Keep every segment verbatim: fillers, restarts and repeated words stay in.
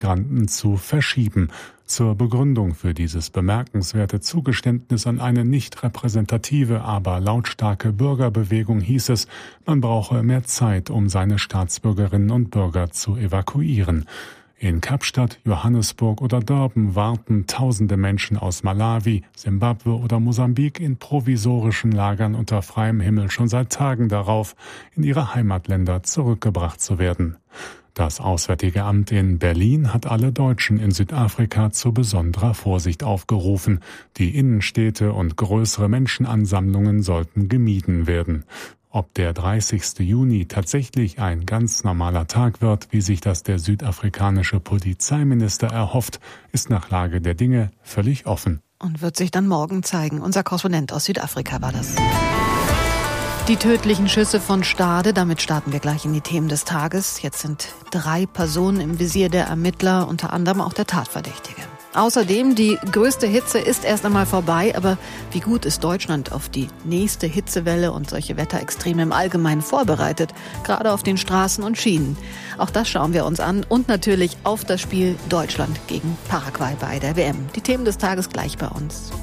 Migranten zu verschieben. Zur Begründung für dieses bemerkenswerte Zugeständnis an eine nicht repräsentative, aber lautstarke Bürgerbewegung hieß es, man brauche mehr Zeit, um seine Staatsbürgerinnen und Bürger zu evakuieren. In Kapstadt, Johannesburg oder Durban warten tausende Menschen aus Malawi, Simbabwe oder Mosambik in provisorischen Lagern unter freiem Himmel schon seit Tagen darauf, in ihre Heimatländer zurückgebracht zu werden. Das Auswärtige Amt in Berlin hat alle Deutschen in Südafrika zu besonderer Vorsicht aufgerufen. Die Innenstädte und größere Menschenansammlungen sollten gemieden werden. Ob der dreißigste Juni tatsächlich ein ganz normaler Tag wird, wie sich das der südafrikanische Polizeiminister erhofft, ist nach Lage der Dinge völlig offen. Und wird sich dann morgen zeigen. Unser Korrespondent aus Südafrika war das. Die tödlichen Schüsse von Stade, damit starten wir gleich in die Themen des Tages. Jetzt sind drei Personen im Visier der Ermittler, unter anderem auch der Tatverdächtige. Außerdem, die größte Hitze ist erst einmal vorbei, aber wie gut ist Deutschland auf die nächste Hitzewelle und solche Wetterextreme im Allgemeinen vorbereitet, gerade auf den Straßen und Schienen? Auch das schauen wir uns an und natürlich auf das Spiel Deutschland gegen Paraguay bei der W M. Die Themen des Tages gleich bei uns.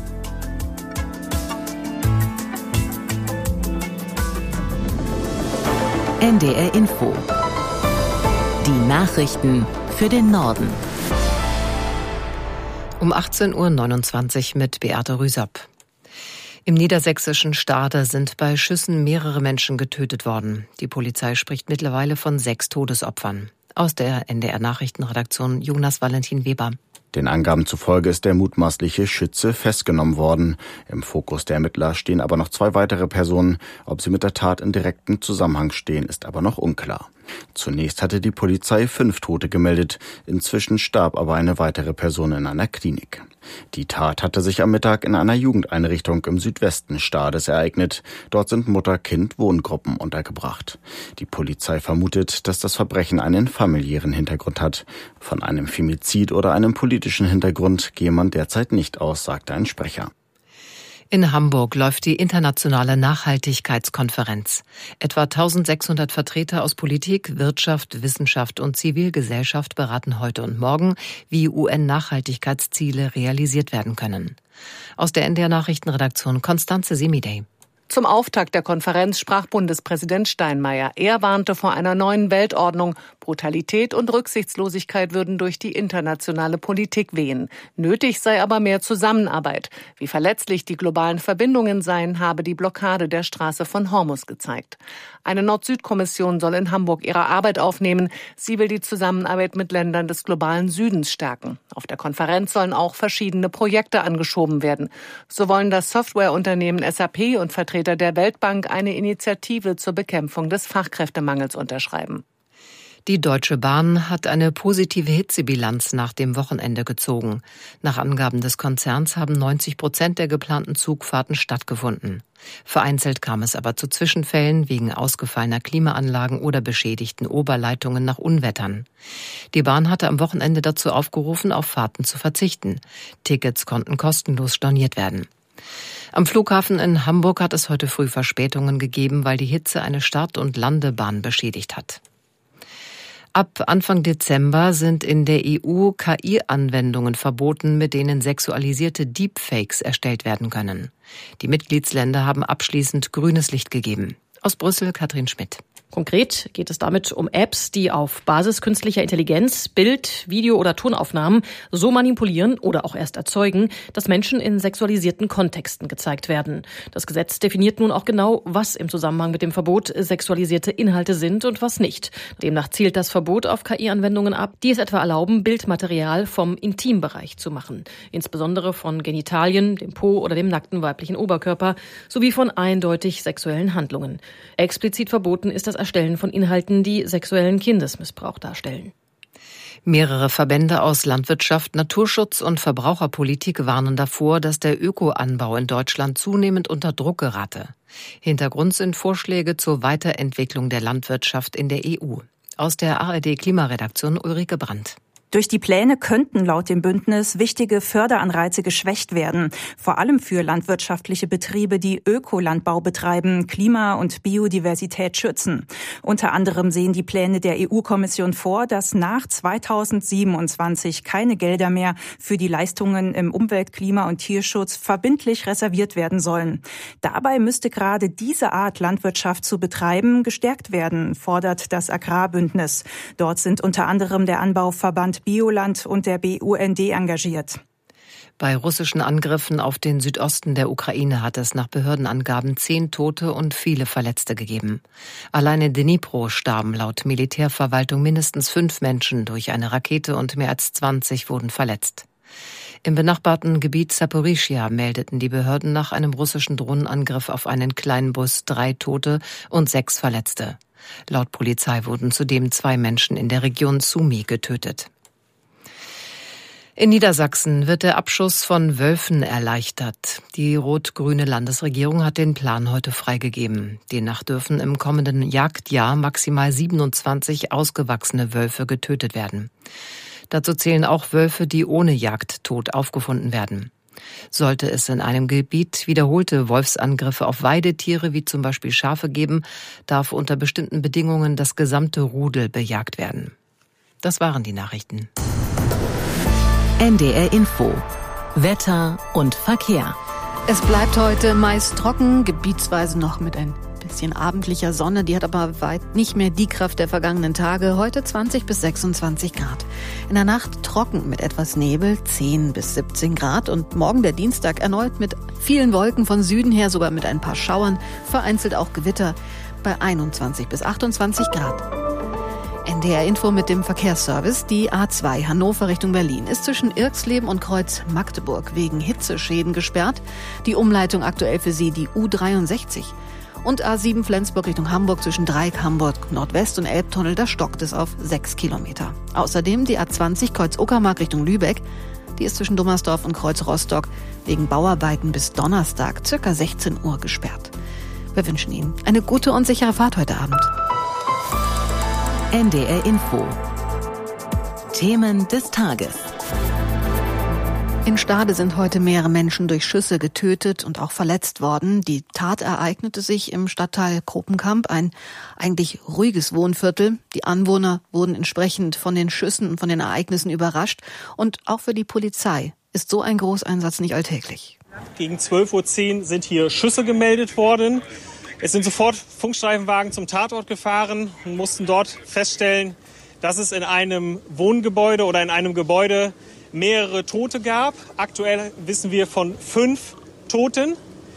N D R Info. Die Nachrichten für den Norden. Um achtzehn Uhr neunundzwanzig mit Beate Rüsop. Im niedersächsischen Stade sind bei Schüssen mehrere Menschen getötet worden. Die Polizei spricht mittlerweile von sechs Todesopfern. Aus der N D R-Nachrichtenredaktion Jonas Valentin Weber. Den Angaben zufolge ist der mutmaßliche Schütze festgenommen worden. Im Fokus der Ermittler stehen aber noch zwei weitere Personen. Ob sie mit der Tat in direktem Zusammenhang stehen, ist aber noch unklar. Zunächst hatte die Polizei fünf Tote gemeldet. Inzwischen starb aber eine weitere Person in einer Klinik. Die Tat hatte sich am Mittag in einer Jugendeinrichtung im Südwesten Stades ereignet. Dort sind Mutter-Kind-Wohngruppen untergebracht. Die Polizei vermutet, dass das Verbrechen einen familiären Hintergrund hat. Von einem Femizid oder einem politischen Hintergrund gehe man derzeit nicht aus, sagte ein Sprecher. In Hamburg läuft die internationale Nachhaltigkeitskonferenz. Etwa eintausendsechshundert Vertreter aus Politik, Wirtschaft, Wissenschaft und Zivilgesellschaft beraten heute und morgen, wie U N-Nachhaltigkeitsziele realisiert werden können. Aus der N D R-Nachrichtenredaktion Konstanze Semidey. Zum Auftakt der Konferenz sprach Bundespräsident Steinmeier. Er warnte vor einer neuen Weltordnung. Brutalität und Rücksichtslosigkeit würden durch die internationale Politik wehen. Nötig sei aber mehr Zusammenarbeit. Wie verletzlich die globalen Verbindungen seien, habe die Blockade der Straße von Hormuz gezeigt. Eine Nord-Süd-Kommission soll in Hamburg ihre Arbeit aufnehmen. Sie will die Zusammenarbeit mit Ländern des globalen Südens stärken. Auf der Konferenz sollen auch verschiedene Projekte angeschoben werden. So wollen das Softwareunternehmen S A P und Vertreter der Weltbank eine Initiative zur Bekämpfung des Fachkräftemangels unterschreiben. Die Deutsche Bahn hat eine positive Hitzebilanz nach dem Wochenende gezogen. Nach Angaben des Konzerns haben neunzig Prozent der geplanten Zugfahrten stattgefunden. Vereinzelt kam es aber zu Zwischenfällen wegen ausgefallener Klimaanlagen oder beschädigten Oberleitungen nach Unwettern. Die Bahn hatte am Wochenende dazu aufgerufen, auf Fahrten zu verzichten. Tickets konnten kostenlos storniert werden. Am Flughafen in Hamburg hat es heute früh Verspätungen gegeben, weil die Hitze eine Start- und Landebahn beschädigt hat. Ab Anfang Dezember sind in der E U K I-Anwendungen verboten, mit denen sexualisierte Deepfakes erstellt werden können. Die Mitgliedsländer haben abschließend grünes Licht gegeben. Aus Brüssel Katrin Schmidt. Konkret geht es damit um Apps, die auf Basis künstlicher Intelligenz Bild-, Video- oder Tonaufnahmen so manipulieren oder auch erst erzeugen, dass Menschen in sexualisierten Kontexten gezeigt werden. Das Gesetz definiert nun auch genau, was im Zusammenhang mit dem Verbot sexualisierte Inhalte sind und was nicht. Demnach zielt das Verbot auf K I-Anwendungen ab, die es etwa erlauben, Bildmaterial vom Intimbereich zu machen. Insbesondere von Genitalien, dem Po oder dem nackten weiblichen Oberkörper sowie von eindeutig sexuellen Handlungen. Explizit verboten ist das Erstellen von Inhalten, die sexuellen Kindesmissbrauch darstellen. Mehrere Verbände aus Landwirtschaft, Naturschutz und Verbraucherpolitik warnen davor, dass der Ökoanbau in Deutschland zunehmend unter Druck gerate. Hintergrund sind Vorschläge zur Weiterentwicklung der Landwirtschaft in der E U. Aus der A R D-Klimaredaktion Ulrike Brandt. Durch die Pläne könnten laut dem Bündnis wichtige Förderanreize geschwächt werden, vor allem für landwirtschaftliche Betriebe, die Ökolandbau betreiben, Klima und Biodiversität schützen. Unter anderem sehen die Pläne der E U-Kommission vor, dass nach zweitausendsiebenundzwanzig keine Gelder mehr für die Leistungen im Umwelt-, Klima- und Tierschutz verbindlich reserviert werden sollen. Dabei müsste gerade diese Art Landwirtschaft zu betreiben gestärkt werden, fordert das Agrarbündnis. Dort sind unter anderem der Anbauverband Bioland und der B U N D engagiert. Bei russischen Angriffen auf den Südosten der Ukraine hat es nach Behördenangaben zehn Tote und viele Verletzte gegeben. Allein in Dnipro starben laut Militärverwaltung mindestens fünf Menschen durch eine Rakete und mehr als zwanzig wurden verletzt. Im benachbarten Gebiet Saporischschja meldeten die Behörden nach einem russischen Drohnenangriff auf einen kleinen Bus drei Tote und sechs Verletzte. Laut Polizei wurden zudem zwei Menschen in der Region Sumy getötet. In Niedersachsen wird der Abschuss von Wölfen erleichtert. Die rot-grüne Landesregierung hat den Plan heute freigegeben. Demnach dürfen im kommenden Jagdjahr maximal siebenundzwanzig ausgewachsene Wölfe getötet werden. Dazu zählen auch Wölfe, die ohne Jagdtod aufgefunden werden. Sollte es in einem Gebiet wiederholte Wolfsangriffe auf Weidetiere wie zum Beispiel Schafe geben, darf unter bestimmten Bedingungen das gesamte Rudel bejagt werden. Das waren die Nachrichten. N D R Info. Wetter und Verkehr. Es bleibt heute meist trocken, gebietsweise noch mit ein bisschen abendlicher Sonne. Die hat aber weit nicht mehr die Kraft der vergangenen Tage. Heute zwanzig bis sechsundzwanzig Grad. In der Nacht trocken mit etwas Nebel, zehn bis siebzehn Grad. Und morgen der Dienstag erneut mit vielen Wolken von Süden her, sogar mit ein paar Schauern, vereinzelt auch Gewitter bei einundzwanzig bis achtundzwanzig Grad. N D R Info mit dem Verkehrsservice. Die A zwei Hannover Richtung Berlin ist zwischen Irxleben und Kreuz Magdeburg wegen Hitzeschäden gesperrt. Die Umleitung aktuell für Sie die U dreiundsechzig. Und A sieben Flensburg Richtung Hamburg zwischen Dreieck Hamburg Nordwest und Elbtunnel, da stockt es auf sechs Kilometer. Außerdem die A zwanzig Kreuz Uckermark Richtung Lübeck. Die ist zwischen Dummersdorf und Kreuz Rostock wegen Bauarbeiten bis Donnerstag circa sechzehn Uhr gesperrt. Wir wünschen Ihnen eine gute und sichere Fahrt heute Abend. N D R Info. Themen des Tages. In Stade sind heute mehrere Menschen durch Schüsse getötet und auch verletzt worden. Die Tat ereignete sich im Stadtteil Kropenkamp, ein eigentlich ruhiges Wohnviertel. Die Anwohner wurden entsprechend von den Schüssen und von den Ereignissen überrascht. Und auch für die Polizei ist so ein Großeinsatz nicht alltäglich. Gegen zwölf Uhr zehn sind hier Schüsse gemeldet worden. Es sind sofort Funkstreifenwagen zum Tatort gefahren und mussten dort feststellen, dass es in einem Wohngebäude oder in einem Gebäude mehrere Tote gab. Aktuell wissen wir von fünf Toten.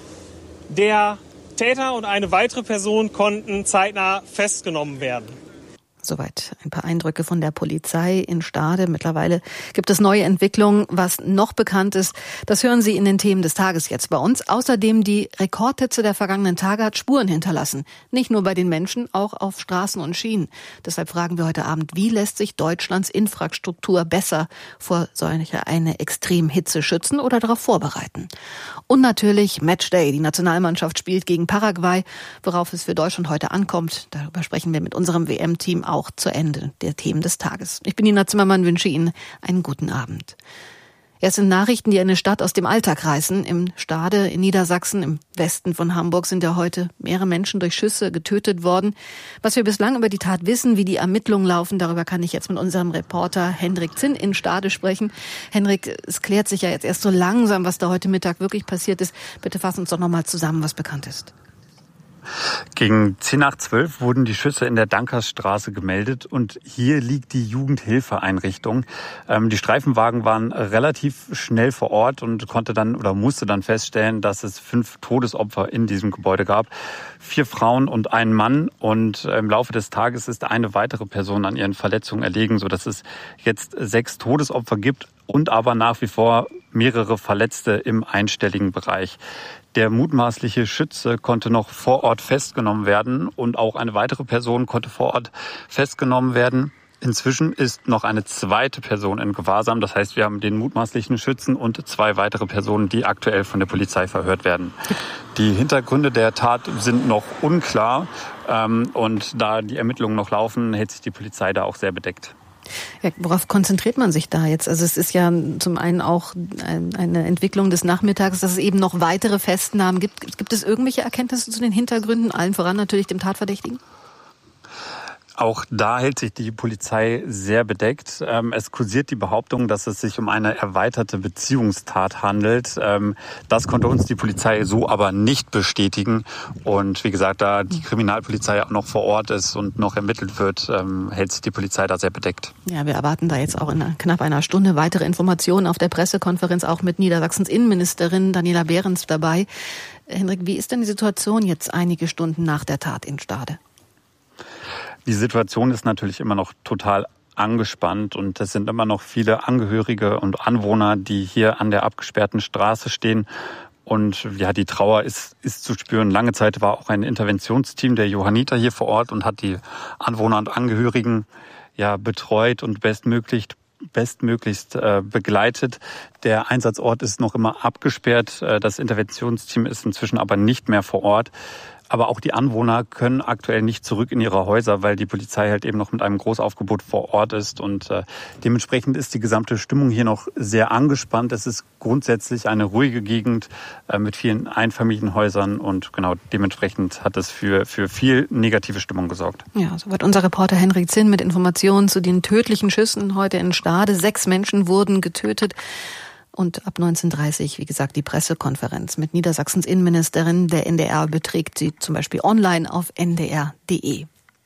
Der Täter und eine weitere Person konnten zeitnah festgenommen werden. Soweit ein paar Eindrücke von der Polizei in Stade. Mittlerweile gibt es neue Entwicklungen. Was noch bekannt ist, das hören Sie in den Themen des Tages jetzt bei uns. Außerdem die Rekordhitze der vergangenen Tage hat Spuren hinterlassen. Nicht nur bei den Menschen, auch auf Straßen und Schienen. Deshalb fragen wir heute Abend, wie lässt sich Deutschlands Infrastruktur besser vor solcher eine Extremhitze schützen oder darauf vorbereiten? Und natürlich Matchday. Die Nationalmannschaft spielt gegen Paraguay, worauf es für Deutschland heute ankommt. Darüber sprechen wir mit unserem W M-Team auch zu Ende der Themen des Tages. Ich bin Nina Zimmermann, wünsche Ihnen einen guten Abend. Es sind Nachrichten, die eine Stadt aus dem Alltag reißen. Im Stade in Niedersachsen, im Westen von Hamburg, sind ja heute mehrere Menschen durch Schüsse getötet worden. Was wir bislang über die Tat wissen, wie die Ermittlungen laufen, darüber kann ich jetzt mit unserem Reporter Henrik Zinn in Stade sprechen. Henrik, es klärt sich ja jetzt erst so langsam, was da heute Mittag wirklich passiert ist. Bitte fass uns doch nochmal zusammen, was bekannt ist. Gegen zehn nach zwölf wurden die Schüsse in der Dankersstraße gemeldet und hier liegt die Jugendhilfeeinrichtung. Ähm, die Streifenwagen waren relativ schnell vor Ort und konnte dann oder musste dann feststellen, dass es fünf Todesopfer in diesem Gebäude gab. Vier Frauen und ein Mann und im Laufe des Tages ist eine weitere Person an ihren Verletzungen erlegen, sodass es jetzt sechs Todesopfer gibt und aber nach wie vor mehrere Verletzte im einstelligen Bereich. Der mutmaßliche Schütze konnte noch vor Ort festgenommen werden und auch eine weitere Person konnte vor Ort festgenommen werden. Inzwischen ist noch eine zweite Person in Gewahrsam. Das heißt, wir haben den mutmaßlichen Schützen und zwei weitere Personen, die aktuell von der Polizei verhört werden. Die Hintergründe der Tat sind noch unklar. Und da die Ermittlungen noch laufen, hält sich die Polizei da auch sehr bedeckt. Ja, worauf konzentriert man sich da jetzt? Also es ist ja zum einen auch eine Entwicklung des Nachmittags, dass es eben noch weitere Festnahmen gibt. Gibt es irgendwelche Erkenntnisse zu den Hintergründen, allen voran natürlich dem Tatverdächtigen? Auch da hält sich die Polizei sehr bedeckt. Es kursiert die Behauptung, dass es sich um eine erweiterte Beziehungstat handelt. Das konnte uns die Polizei so aber nicht bestätigen. Und wie gesagt, da die Kriminalpolizei auch noch vor Ort ist und noch ermittelt wird, hält sich die Polizei da sehr bedeckt. Ja, wir erwarten da jetzt auch in knapp einer Stunde weitere Informationen auf der Pressekonferenz, auch mit Niedersachsens Innenministerin Daniela Behrens dabei. Henrik, wie ist denn die Situation jetzt einige Stunden nach der Tat in Stade? Die Situation ist natürlich immer noch total angespannt und es sind immer noch viele Angehörige und Anwohner, die hier an der abgesperrten Straße stehen. Und ja, die Trauer ist, ist zu spüren. Lange Zeit war auch ein Interventionsteam der Johanniter hier vor Ort und hat die Anwohner und Angehörigen ja betreut und bestmöglich bestmöglichst äh, begleitet. Der Einsatzort ist noch immer abgesperrt. Das Interventionsteam ist inzwischen aber nicht mehr vor Ort. Aber auch die Anwohner können aktuell nicht zurück in ihre Häuser, weil die Polizei halt eben noch mit einem Großaufgebot vor Ort ist. Und äh, dementsprechend ist die gesamte Stimmung hier noch sehr angespannt. Es ist grundsätzlich eine ruhige Gegend äh, mit vielen Einfamilienhäusern. Und genau dementsprechend hat es für, für viel negative Stimmung gesorgt. Ja, soweit unser Reporter Henrik Zinn mit Informationen zu den tödlichen Schüssen heute in Stade. Sechs Menschen wurden getötet. Und ab neunzehn Uhr dreißig, wie gesagt, die Pressekonferenz mit Niedersachsens Innenministerin. Der N D R beträgt sie zum Beispiel online auf n d r punkt d e.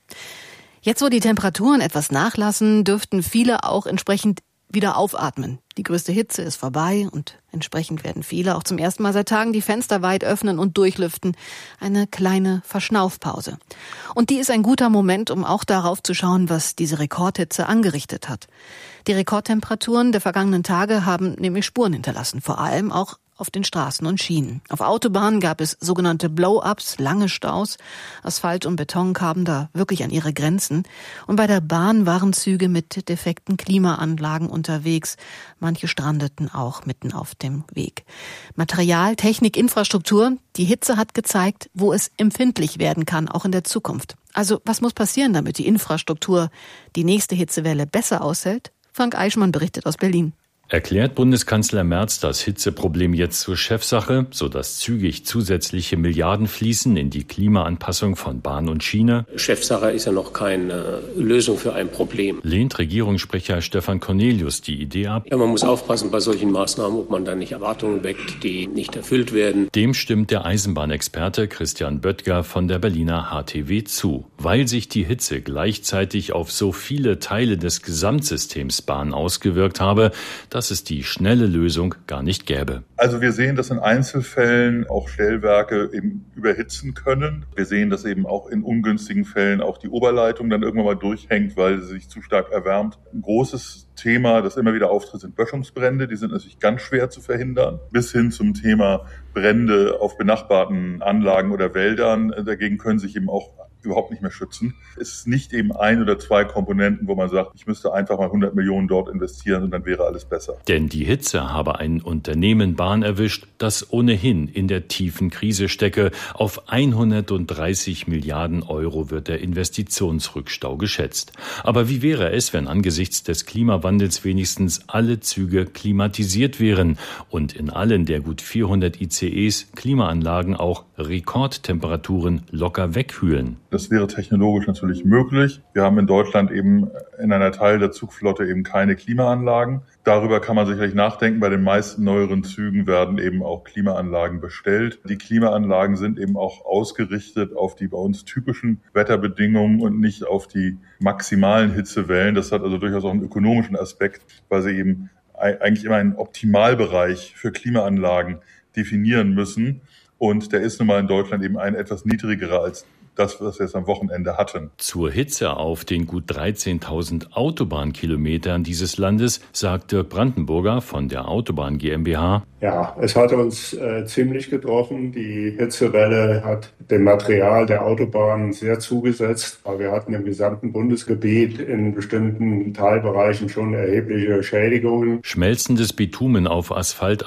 Jetzt, wo die Temperaturen etwas nachlassen, dürften viele auch entsprechend wieder aufatmen. Die größte Hitze ist vorbei und entsprechend werden viele auch zum ersten Mal seit Tagen die Fenster weit öffnen und durchlüften. Eine kleine Verschnaufpause. Und die ist ein guter Moment, um auch darauf zu schauen, was diese Rekordhitze angerichtet hat. Die Rekordtemperaturen der vergangenen Tage haben nämlich Spuren hinterlassen, vor allem auch auf den Straßen und Schienen. Auf Autobahnen gab es sogenannte Blow-ups, lange Staus. Asphalt und Beton kamen da wirklich an ihre Grenzen. Und bei der Bahn waren Züge mit defekten Klimaanlagen unterwegs. Manche strandeten auch mitten auf dem Weg. Material, Technik, Infrastruktur. Die Hitze hat gezeigt, wo es empfindlich werden kann, auch in der Zukunft. Also was muss passieren, damit die Infrastruktur die nächste Hitzewelle besser aushält? Frank Eichmann berichtet aus Berlin. Erklärt Bundeskanzler Merz das Hitzeproblem jetzt zur Chefsache, sodass zügig zusätzliche Milliarden fließen in die Klimaanpassung von Bahn und Schiene? Chefsache ist ja noch keine Lösung für ein Problem. Lehnt Regierungssprecher Stefan Cornelius die Idee ab? Ja, man muss aufpassen bei solchen Maßnahmen, ob man da nicht Erwartungen weckt, die nicht erfüllt werden. Dem stimmt der Eisenbahnexperte Christian Böttger von der Berliner H T W zu. Weil sich die Hitze gleichzeitig auf so viele Teile des Gesamtsystems Bahn ausgewirkt habe, dass es die schnelle Lösung gar nicht gäbe. Also wir sehen, dass in Einzelfällen auch Stellwerke eben überhitzen können. Wir sehen, dass eben auch in ungünstigen Fällen auch die Oberleitung dann irgendwann mal durchhängt, weil sie sich zu stark erwärmt. Ein großes Thema, das immer wieder auftritt, sind Böschungsbrände. Die sind natürlich ganz schwer zu verhindern. Bis hin zum Thema Brände auf benachbarten Anlagen oder Wäldern. Dagegen können sich eben auch überhaupt nicht mehr schützen. Es ist nicht eben ein oder zwei Komponenten, wo man sagt, ich müsste einfach mal hundert Millionen dort investieren und dann wäre alles besser. Denn die Hitze habe ein Unternehmen Bahn erwischt, das ohnehin in der tiefen Krise stecke. Auf hundertdreißig Milliarden Euro wird der Investitionsrückstau geschätzt. Aber wie wäre es, wenn angesichts des Klimawandels wenigstens alle Züge klimatisiert wären und in allen der gut vierhundert I C Es Klimaanlagen auch Rekordtemperaturen locker wegkühlen? Das wäre technologisch natürlich möglich. Wir haben in Deutschland eben in einer Teil der Zugflotte eben keine Klimaanlagen. Darüber kann man sicherlich nachdenken. Bei den meisten neueren Zügen werden eben auch Klimaanlagen bestellt. Die Klimaanlagen sind eben auch ausgerichtet auf die bei uns typischen Wetterbedingungen und nicht auf die maximalen Hitzewellen. Das hat also durchaus auch einen ökonomischen Aspekt, weil sie eben eigentlich immer einen Optimalbereich für Klimaanlagen definieren müssen. Und der ist nun mal in Deutschland eben ein etwas niedrigerer als das, was wir jetzt am Wochenende hatten. Zur Hitze auf den gut dreizehntausend Autobahnkilometern dieses Landes sagt Dirk Brandenburger von der Autobahn GmbH. Ja, es hat uns äh, ziemlich getroffen. Die Hitzewelle hat dem Material der Autobahn sehr zugesetzt. Aber wir hatten im gesamten Bundesgebiet in bestimmten Teilbereichen schon erhebliche Schädigungen. Schmelzendes Bitumen auf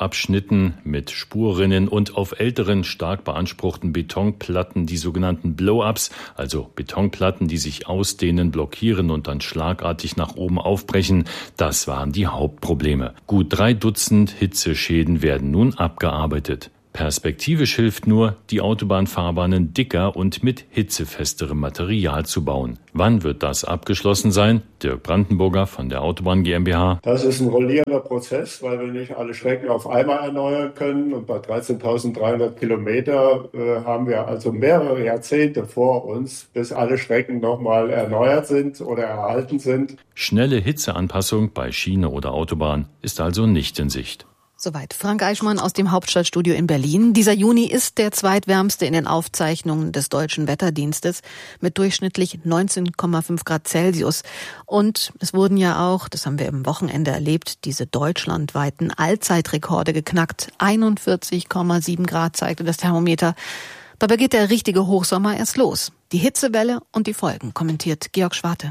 Asphaltabschnitten mit Spurrinnen und auf älteren, stark beanspruchten Betonplatten, die sogenannten Blow Blow-ups, also Betonplatten, die sich ausdehnen, blockieren und dann schlagartig nach oben aufbrechen, das waren die Hauptprobleme. Gut drei Dutzend Hitzeschäden werden nun abgearbeitet. Perspektivisch hilft nur, die Autobahnfahrbahnen dicker und mit hitzefesterem Material zu bauen. Wann wird das abgeschlossen sein? Dirk Brandenburger von der Autobahn GmbH. Das ist ein rollierender Prozess, weil wir nicht alle Strecken auf einmal erneuern können. Und bei dreizehntausenddreihundert Kilometer äh, haben wir also mehrere Jahrzehnte vor uns, bis alle Strecken nochmal erneuert sind oder erhalten sind. Schnelle Hitzeanpassung bei Schiene oder Autobahn ist also nicht in Sicht. Soweit Frank Eichmann aus dem Hauptstadtstudio in Berlin. Dieser Juni ist der zweitwärmste in den Aufzeichnungen des Deutschen Wetterdienstes mit durchschnittlich neunzehn Komma fünf Grad Celsius. Und es wurden ja auch, das haben wir am Wochenende erlebt, diese deutschlandweiten Allzeitrekorde geknackt. einundvierzig Komma sieben Grad zeigte das Thermometer. Dabei geht der richtige Hochsommer erst los. Die Hitzewelle und die Folgen, kommentiert Georg Schwarte.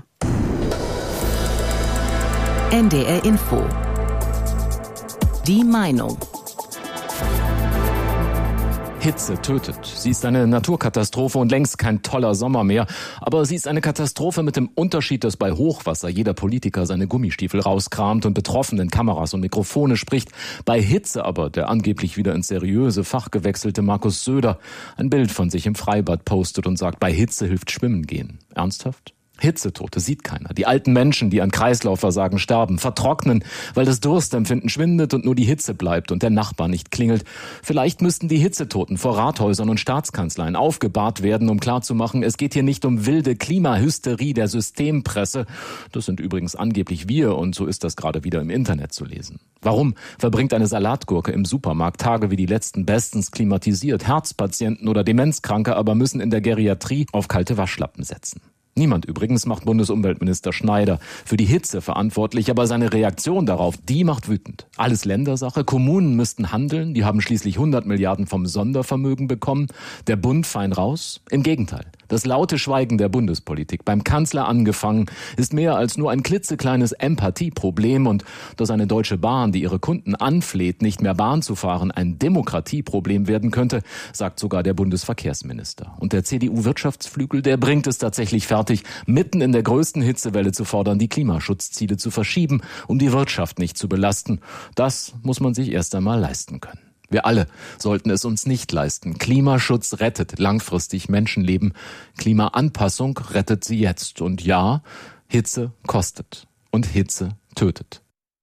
N D R Info. Die Meinung. Hitze tötet. Sie ist eine Naturkatastrophe und längst kein toller Sommer mehr. Aber sie ist eine Katastrophe mit dem Unterschied, dass bei Hochwasser jeder Politiker seine Gummistiefel rauskramt und betroffenen Kameras und Mikrofone spricht. Bei Hitze aber der angeblich wieder ins seriöse Fach gewechselte Markus Söder ein Bild von sich im Freibad postet und sagt, bei Hitze hilft Schwimmen gehen. Ernsthaft? Hitzetote sieht keiner. Die alten Menschen, die an Kreislaufversagen sterben, vertrocknen, weil das Durstempfinden schwindet und nur die Hitze bleibt und der Nachbar nicht klingelt. Vielleicht müssten die Hitzetoten vor Rathäusern und Staatskanzleien aufgebahrt werden, um klarzumachen, es geht hier nicht um wilde Klimahysterie der Systempresse. Das sind übrigens angeblich wir und so ist das gerade wieder im Internet zu lesen. Warum verbringt eine Salatgurke im Supermarkt Tage wie die letzten bestens klimatisiert? Herzpatienten oder Demenzkranke aber müssen in der Geriatrie auf kalte Waschlappen setzen. Niemand übrigens macht Bundesumweltminister Schneider für die Hitze verantwortlich, aber seine Reaktion darauf, die macht wütend. Alles Ländersache, Kommunen müssten handeln, die haben schließlich hundert Milliarden vom Sondervermögen bekommen. Der Bund fein raus? Im Gegenteil. Das laute Schweigen der Bundespolitik, beim Kanzler angefangen, ist mehr als nur ein klitzekleines Empathieproblem und dass eine Deutsche Bahn, die ihre Kunden anfleht, nicht mehr Bahn zu fahren, ein Demokratieproblem werden könnte, sagt sogar der Bundesverkehrsminister. Und der C D U-Wirtschaftsflügel, der bringt es tatsächlich fertig, mitten in der größten Hitzewelle zu fordern, die Klimaschutzziele zu verschieben, um die Wirtschaft nicht zu belasten. Das muss man sich erst einmal leisten können. Wir alle sollten es uns nicht leisten. Klimaschutz rettet langfristig Menschenleben. Klimaanpassung rettet sie jetzt. Und ja, Hitze kostet. Und Hitze tötet.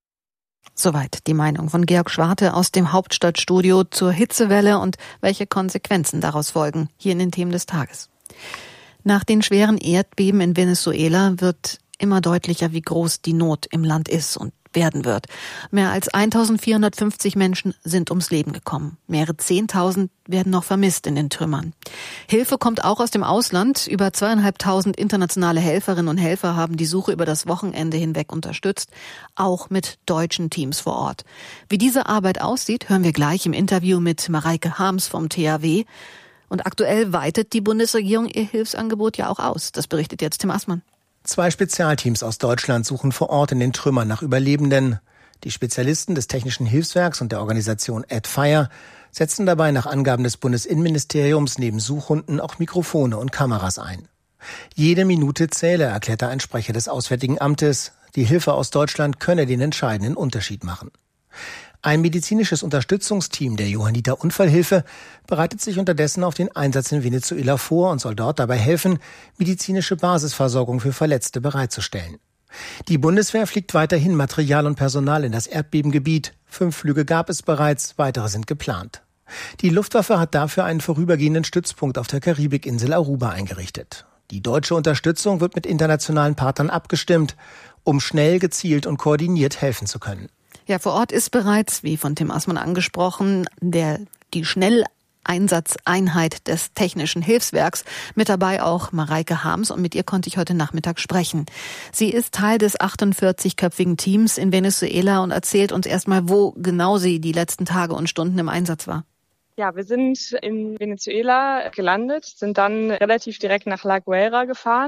Soweit die Meinung von Georg Schwarte aus dem Hauptstadtstudio zur Hitzewelle und welche Konsequenzen daraus folgen, hier in den Themen des Tages. Nach den schweren Erdbeben in Venezuela wird immer deutlicher, wie groß die Not im Land ist und werden wird. Mehr als eintausendvierhundertfünfzig Menschen sind ums Leben gekommen. Mehrere Zehntausend werden noch vermisst in den Trümmern. Hilfe kommt auch aus dem Ausland. Über zweieinhalbtausend internationale Helferinnen und Helfer haben die Suche über das Wochenende hinweg unterstützt, auch mit deutschen Teams vor Ort. Wie diese Arbeit aussieht, hören wir gleich im Interview mit Mareike Harms vom T H W. Und aktuell weitet die Bundesregierung ihr Hilfsangebot ja auch aus. Das berichtet jetzt Tim Assmann. Zwei Spezialteams aus Deutschland suchen vor Ort in den Trümmern nach Überlebenden. Die Spezialisten des Technischen Hilfswerks und der Organisation AdFire setzen dabei nach Angaben des Bundesinnenministeriums neben Suchhunden auch Mikrofone und Kameras ein. Jede Minute zähle, erklärte ein Sprecher des Auswärtigen Amtes. Die Hilfe aus Deutschland könne den entscheidenden Unterschied machen. Ein medizinisches Unterstützungsteam der Johanniter Unfallhilfe bereitet sich unterdessen auf den Einsatz in Venezuela vor und soll dort dabei helfen, medizinische Basisversorgung für Verletzte bereitzustellen. Die Bundeswehr fliegt weiterhin Material und Personal in das Erdbebengebiet. Fünf Flüge gab es bereits, weitere sind geplant. Die Luftwaffe hat dafür einen vorübergehenden Stützpunkt auf der Karibikinsel Aruba eingerichtet. Die deutsche Unterstützung wird mit internationalen Partnern abgestimmt, um schnell, gezielt und koordiniert helfen zu können. Ja, vor Ort ist bereits, wie von Tim Assmann angesprochen, der die Schnelleinsatzeinheit des Technischen Hilfswerks. Mit dabei auch Mareike Harms und mit ihr konnte ich heute Nachmittag sprechen. Sie ist Teil des achtundvierzigköpfigen Teams in Venezuela und erzählt uns erstmal, wo genau sie die letzten Tage und Stunden im Einsatz war. Ja, wir sind in Venezuela gelandet, sind dann relativ direkt nach La Guaira gefahren.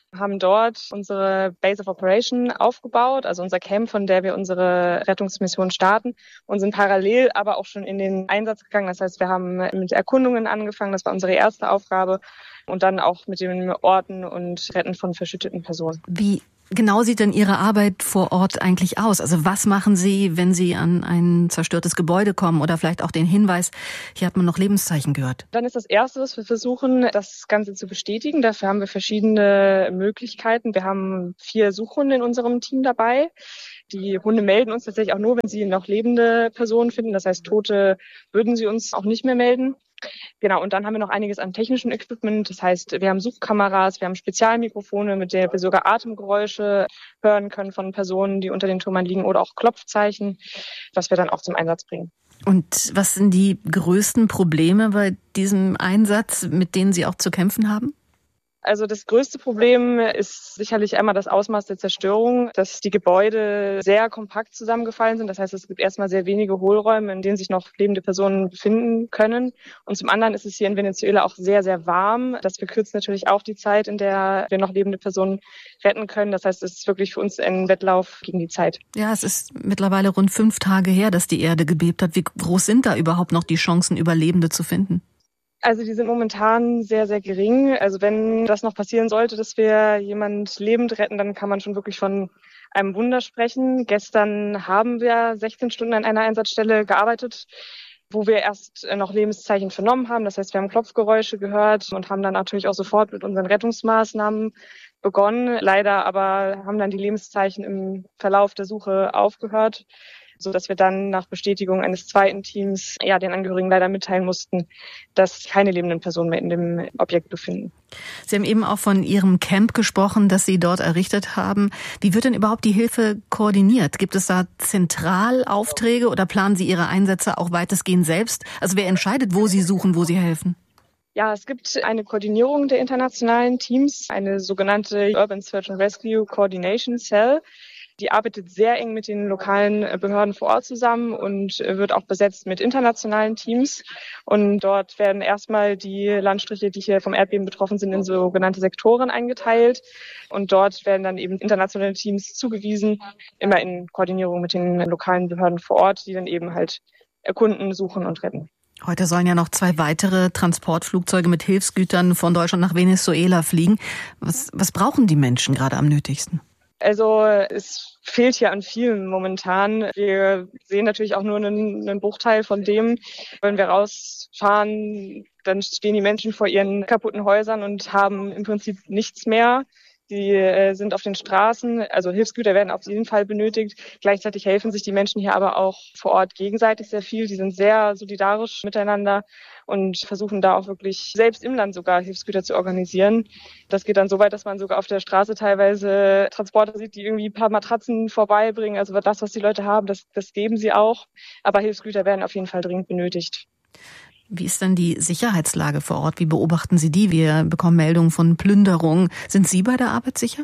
haben dort unsere Base of Operation aufgebaut, also unser Camp, von der wir unsere Rettungsmission starten, und sind parallel aber auch schon in den Einsatz gegangen. Das heißt, wir haben mit Erkundungen angefangen, das war unsere erste Aufgabe, und dann auch mit dem Orten und Retten von verschütteten Personen. Wie genau sieht denn Ihre Arbeit vor Ort eigentlich aus? Also was machen Sie, wenn Sie an ein zerstörtes Gebäude kommen oder vielleicht auch den Hinweis, hier hat man noch Lebenszeichen gehört? Dann ist das Erste, was wir versuchen, das Ganze zu bestätigen. Dafür haben wir verschiedene Möglichkeiten. Wir haben vier Suchhunde in unserem Team dabei. Die Hunde melden uns tatsächlich auch nur, wenn sie noch lebende Personen finden. Das heißt, Tote würden sie uns auch nicht mehr melden. Genau, und dann haben wir noch einiges an technischem Equipment. Das heißt, wir haben Suchkameras, wir haben Spezialmikrofone, mit denen wir sogar Atemgeräusche hören können von Personen, die unter den Trümmern liegen, oder auch Klopfzeichen, was wir dann auch zum Einsatz bringen. Und was sind die größten Probleme bei diesem Einsatz, mit denen Sie auch zu kämpfen haben? Also das größte Problem ist sicherlich einmal das Ausmaß der Zerstörung, dass die Gebäude sehr kompakt zusammengefallen sind. Das heißt, es gibt erstmal sehr wenige Hohlräume, in denen sich noch lebende Personen befinden können. Und zum anderen ist es hier in Venezuela auch sehr, sehr warm. Das verkürzt natürlich auch die Zeit, in der wir noch lebende Personen retten können. Das heißt, es ist wirklich für uns ein Wettlauf gegen die Zeit. Ja, es ist mittlerweile rund fünf Tage her, dass die Erde gebebt hat. Wie groß sind da überhaupt noch die Chancen, Überlebende zu finden? Also die sind momentan sehr, sehr gering. Also wenn das noch passieren sollte, dass wir jemand lebend retten, dann kann man schon wirklich von einem Wunder sprechen. Gestern haben wir sechzehn Stunden an einer Einsatzstelle gearbeitet, wo wir erst noch Lebenszeichen vernommen haben. Das heißt, wir haben Klopfgeräusche gehört und haben dann natürlich auch sofort mit unseren Rettungsmaßnahmen begonnen. Leider aber haben dann die Lebenszeichen im Verlauf der Suche aufgehört, so dass wir dann nach Bestätigung eines zweiten Teams ja den Angehörigen leider mitteilen mussten, dass keine lebenden Personen mehr in dem Objekt befinden. Sie haben eben auch von Ihrem Camp gesprochen, das Sie dort errichtet haben. Wie wird denn überhaupt die Hilfe koordiniert? Gibt es da Zentralaufträge oder planen Sie Ihre Einsätze auch weitestgehend selbst? Also wer entscheidet, wo Sie suchen, wo Sie helfen? Ja, es gibt eine Koordinierung der internationalen Teams, eine sogenannte Urban Search and Rescue Coordination Cell. Die arbeitet sehr eng mit den lokalen Behörden vor Ort zusammen und wird auch besetzt mit internationalen Teams. Und dort werden erstmal die Landstriche, die hier vom Erdbeben betroffen sind, in sogenannte Sektoren eingeteilt. Und dort werden dann eben internationale Teams zugewiesen, immer in Koordinierung mit den lokalen Behörden vor Ort, die dann eben halt erkunden, suchen und retten. Heute sollen ja noch zwei weitere Transportflugzeuge mit Hilfsgütern von Deutschland nach Venezuela fliegen. Was, was brauchen die Menschen gerade am nötigsten? Also es fehlt hier an vielen momentan. Wir sehen natürlich auch nur einen, einen Bruchteil von dem. Wenn wir rausfahren, dann stehen die Menschen vor ihren kaputten Häusern und haben im Prinzip nichts mehr. Die äh, sind auf den Straßen, also Hilfsgüter werden auf jeden Fall benötigt. Gleichzeitig helfen sich die Menschen hier aber auch vor Ort gegenseitig sehr viel. Die sind sehr solidarisch miteinander und versuchen da auch wirklich selbst im Land sogar Hilfsgüter zu organisieren. Das geht dann so weit, dass man sogar auf der Straße teilweise Transporter sieht, die irgendwie ein paar Matratzen vorbeibringen. Also das, was die Leute haben, das, das geben sie auch. Aber Hilfsgüter werden auf jeden Fall dringend benötigt. Wie ist denn die Sicherheitslage vor Ort? Wie beobachten Sie die? Wir bekommen Meldungen von Plünderungen. Sind Sie bei der Arbeit sicher?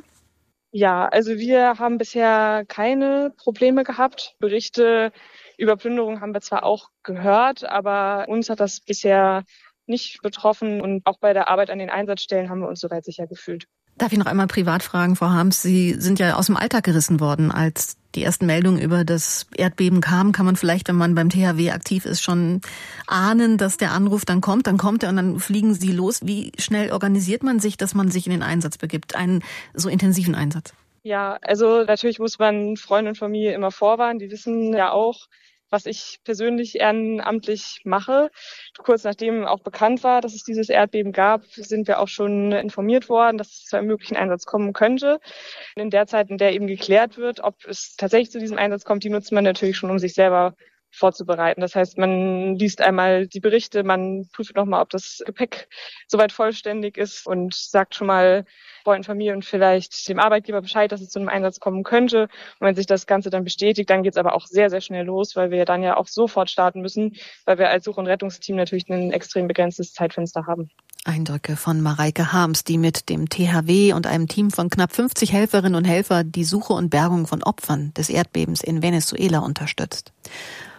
Ja, also wir haben bisher keine Probleme gehabt. Berichte über Plünderungen haben wir zwar auch gehört, aber uns hat das bisher nicht betroffen. Und auch bei der Arbeit an den Einsatzstellen haben wir uns soweit sicher gefühlt. Darf ich noch einmal privat fragen, Frau Harms? Sie sind ja aus dem Alltag gerissen worden. Als die ersten Meldungen über das Erdbeben kamen, kann man vielleicht, wenn man beim T H W aktiv ist, schon ahnen, dass der Anruf dann kommt. Dann kommt er und dann fliegen Sie los. Wie schnell organisiert man sich, dass man sich in den Einsatz begibt? Einen so intensiven Einsatz? Ja, also natürlich muss man Freunde und Familie immer vorwarnen. Die wissen ja auch, was ich persönlich ehrenamtlich mache. Kurz nachdem auch bekannt war, dass es dieses Erdbeben gab, sind wir auch schon informiert worden, dass es zu einem möglichen Einsatz kommen könnte. In der Zeit, in der eben geklärt wird, ob es tatsächlich zu diesem Einsatz kommt, die nutzt man natürlich schon, um sich selber vorzubereiten. Das heißt, man liest einmal die Berichte, man prüft nochmal, ob das Gepäck soweit vollständig ist und sagt schon mal Freunden, Familie und vielleicht dem Arbeitgeber Bescheid, dass es zu einem Einsatz kommen könnte. Und wenn sich das Ganze dann bestätigt, dann geht es aber auch sehr, sehr schnell los, weil wir dann ja auch sofort starten müssen, weil wir als Such- und Rettungsteam natürlich ein extrem begrenztes Zeitfenster haben. Eindrücke von Mareike Harms, die mit dem T H W und einem Team von knapp fünfzig Helferinnen und Helfern die Suche und Bergung von Opfern des Erdbebens in Venezuela unterstützt.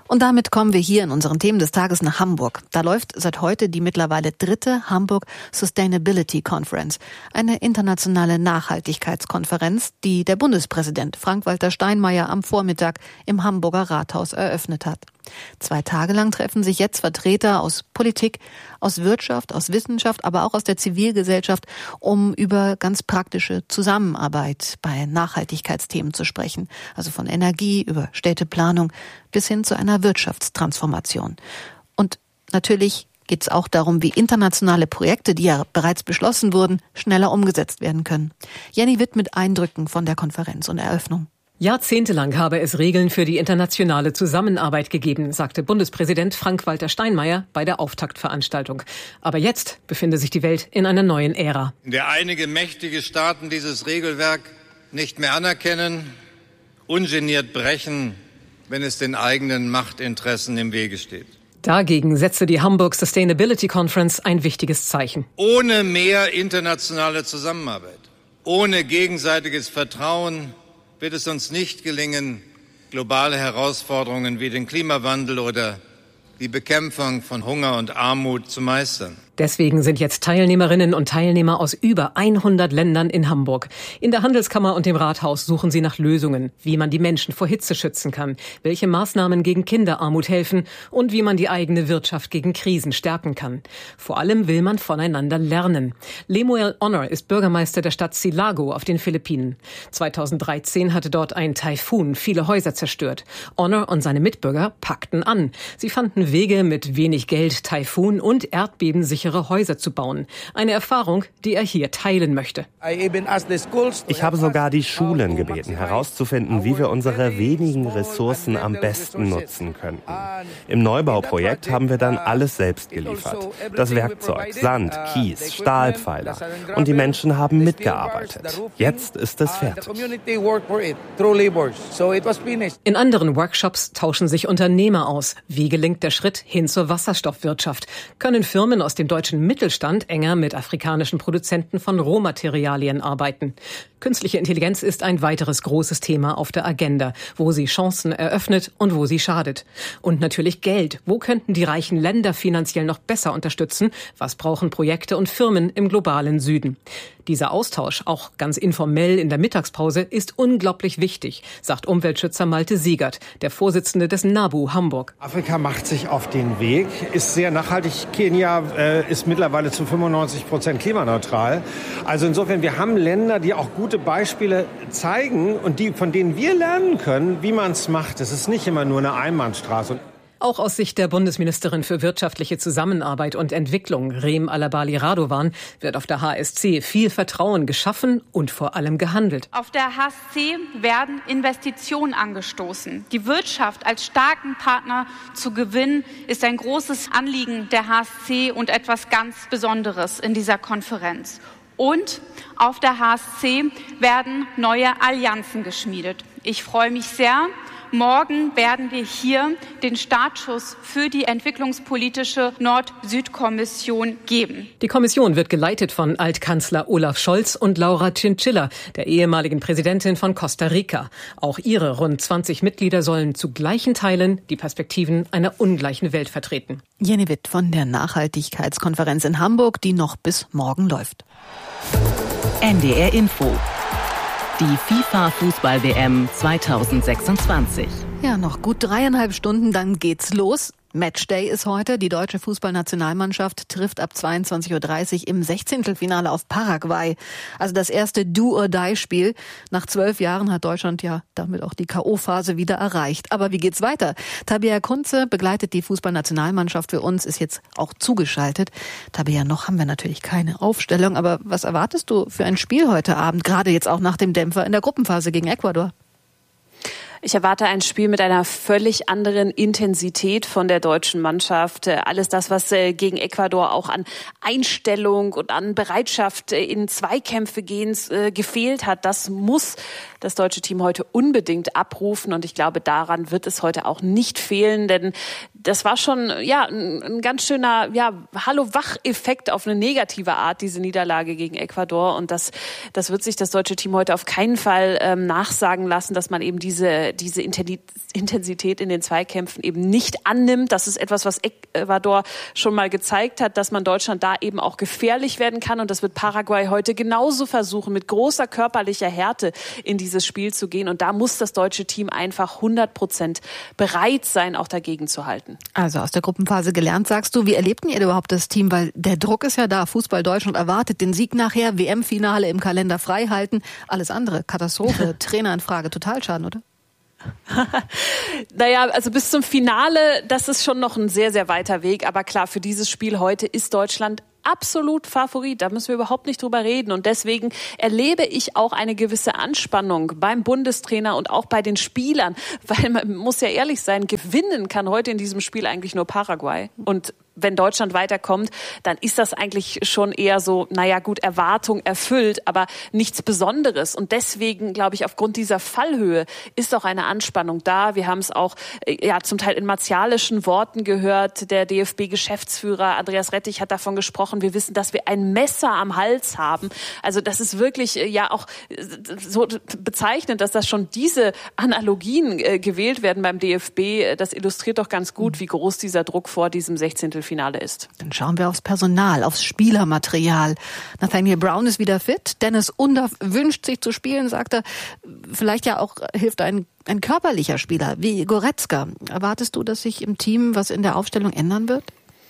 Und damit kommen wir hier in unseren Themen des Tages nach Hamburg. Da läuft seit heute die mittlerweile dritte Hamburg Sustainability Conference, eine internationale Nachhaltigkeitskonferenz, die der Bundespräsident Frank-Walter Steinmeier am Vormittag im Hamburger Rathaus eröffnet hat. Zwei Tage lang treffen sich jetzt Vertreter aus Politik, aus Wirtschaft, aus Wissenschaft, aber auch aus der Zivilgesellschaft, um über ganz praktische Zusammenarbeit bei Nachhaltigkeitsthemen zu sprechen. Also von Energie über Städteplanung bis hin zu einer Wirtschaftstransformation. Und natürlich geht es auch darum, wie internationale Projekte, die ja bereits beschlossen wurden, schneller umgesetzt werden können. Jenny Witt mit Eindrücken von der Konferenz und Eröffnung. Jahrzehntelang habe es Regeln für die internationale Zusammenarbeit gegeben, sagte Bundespräsident Frank-Walter Steinmeier bei der Auftaktveranstaltung. Aber jetzt befinde sich die Welt in einer neuen Ära. In der einige mächtige Staaten dieses Regelwerk nicht mehr anerkennen, ungeniert brechen, wenn es den eigenen Machtinteressen im Wege steht. Dagegen setze die Hamburg Sustainability Conference ein wichtiges Zeichen. Ohne mehr internationale Zusammenarbeit, ohne gegenseitiges Vertrauen wird es uns nicht gelingen, globale Herausforderungen wie den Klimawandel oder die Bekämpfung von Hunger und Armut zu meistern. Deswegen sind jetzt Teilnehmerinnen und Teilnehmer aus über hundert Ländern in Hamburg. In der Handelskammer und dem Rathaus suchen sie nach Lösungen, wie man die Menschen vor Hitze schützen kann, welche Maßnahmen gegen Kinderarmut helfen und wie man die eigene Wirtschaft gegen Krisen stärken kann. Vor allem will man voneinander lernen. Lemuel Honor ist Bürgermeister der Stadt Silago auf den Philippinen. zweitausenddreizehn hatte dort ein Taifun viele Häuser zerstört. Honor und seine Mitbürger packten an. Sie fanden Wege, mit wenig Geld Taifun und Erdbeben sich Häuser zu bauen. Eine Erfahrung, die er hier teilen möchte. Ich habe sogar die Schulen gebeten, herauszufinden, wie wir unsere wenigen Ressourcen am besten nutzen könnten. Im Neubauprojekt haben wir dann alles selbst geliefert. Das Werkzeug, Sand, Kies, Stahlpfeiler. Und die Menschen haben mitgearbeitet. Jetzt ist es fertig. In anderen Workshops tauschen sich Unternehmer aus. Wie gelingt der Schritt hin zur Wasserstoffwirtschaft? Können Firmen aus dem deutschen Mittelstand enger mit afrikanischen Produzenten von Rohmaterialien arbeiten? Künstliche Intelligenz ist ein weiteres großes Thema auf der Agenda, wo sie Chancen eröffnet und wo sie schadet. Und natürlich Geld. Wo könnten die reichen Länder finanziell noch besser unterstützen? Was brauchen Projekte und Firmen im globalen Süden? Dieser Austausch, auch ganz informell in der Mittagspause, ist unglaublich wichtig, sagt Umweltschützer Malte Siegert, der Vorsitzende des NABU Hamburg. Afrika macht sich auf den Weg, ist sehr nachhaltig. Kenia äh, ist mittlerweile zu fünfundneunzig Prozent klimaneutral. Also insofern, wir haben Länder, die auch gute Beispiele zeigen und die, von denen wir lernen können, wie man es macht. Es ist nicht immer nur eine Einbahnstraße. Auch aus Sicht der Bundesministerin für wirtschaftliche Zusammenarbeit und Entwicklung, Reem Alabali Radovan, wird auf der H S C viel Vertrauen geschaffen und vor allem gehandelt. Auf der H S C werden Investitionen angestoßen. Die Wirtschaft als starken Partner zu gewinnen, ist ein großes Anliegen der H S C und etwas ganz Besonderes in dieser Konferenz. Und auf der H S C werden neue Allianzen geschmiedet. Ich freue mich sehr. Morgen werden wir hier den Startschuss für die entwicklungspolitische Nord-Süd-Kommission geben. Die Kommission wird geleitet von Altkanzler Olaf Scholz und Laura Chinchilla, der ehemaligen Präsidentin von Costa Rica. Auch ihre rund zwanzig Mitglieder sollen zu gleichen Teilen die Perspektiven einer ungleichen Welt vertreten. Jenny Witt von der Nachhaltigkeitskonferenz in Hamburg, die noch bis morgen läuft. N D R Info. Die FIFA-Fußball-W M zweitausendsechsundzwanzig. Ja, noch gut dreieinhalb Stunden, dann geht's los. Matchday ist heute. Die deutsche Fußballnationalmannschaft trifft ab zweiundzwanzig Uhr dreißig im Sechzehntelfinale auf Paraguay. Also das erste Do-or-Die-Spiel. Nach zwölf Jahren hat Deutschland ja damit auch die K O-Phase wieder erreicht. Aber wie geht's weiter? Tabea Kunze begleitet die Fußballnationalmannschaft für uns, ist jetzt auch zugeschaltet. Tabea, noch haben wir natürlich keine Aufstellung. Aber was erwartest du für ein Spiel heute Abend? Gerade jetzt auch nach dem Dämpfer in der Gruppenphase gegen Ecuador. Ich erwarte ein Spiel mit einer völlig anderen Intensität von der deutschen Mannschaft. Alles das, was gegen Ecuador auch an Einstellung und an Bereitschaft in Zweikämpfe gehen gefehlt hat, das muss das deutsche Team heute unbedingt abrufen. Und ich glaube, daran wird es heute auch nicht fehlen, denn das war schon ja ein, ein ganz schöner ja Hallo-Wach-Effekt auf eine negative Art, diese Niederlage gegen Ecuador. Und das, das wird sich das deutsche Team heute auf keinen Fall ähm, nachsagen lassen, dass man eben diese, diese Intensität in den Zweikämpfen eben nicht annimmt. Das ist etwas, was Ecuador schon mal gezeigt hat, dass man Deutschland da eben auch gefährlich werden kann. Und das wird Paraguay heute genauso versuchen, mit großer körperlicher Härte in dieses Spiel zu gehen. Und da muss das deutsche Team einfach hundert Prozent bereit sein, auch dagegen zu halten. Also aus der Gruppenphase gelernt, sagst du. Wie erlebten ihr überhaupt das Team? Weil der Druck ist ja da. Fußball Deutschland erwartet den Sieg nachher, W M-Finale im Kalender frei halten. Alles andere, Katastrophe, Trainer in Frage, Totalschaden, oder? Naja, also bis zum Finale, das ist schon noch ein sehr, sehr weiter Weg. Aber klar, für dieses Spiel heute ist Deutschland absolut Favorit, da müssen wir überhaupt nicht drüber reden. Und deswegen erlebe ich auch eine gewisse Anspannung beim Bundestrainer und auch bei den Spielern. Weil man muss ja ehrlich sein, gewinnen kann heute in diesem Spiel eigentlich nur Paraguay. Und wenn Deutschland weiterkommt, dann ist das eigentlich schon eher so, naja gut, Erwartung erfüllt, aber nichts Besonderes. Und deswegen, glaube ich, aufgrund dieser Fallhöhe ist auch eine Anspannung da. Wir haben es auch ja zum Teil in martialischen Worten gehört. Der D F B-Geschäftsführer Andreas Rettich hat davon gesprochen. Wir wissen, dass wir ein Messer am Hals haben. Also das ist wirklich ja auch so bezeichnend, dass das schon diese Analogien äh, gewählt werden beim D F B. Das illustriert doch ganz gut, wie groß dieser Druck vor diesem sechzehnten Finale ist. Dann schauen wir aufs Personal, aufs Spielermaterial. Nathaniel Brown ist wieder fit. Dennis Undaff wünscht sich zu spielen, sagt er. Vielleicht ja auch hilft ein, ein körperlicher Spieler wie Goretzka. Erwartest du, dass sich im Team was in der Aufstellung ändern wird?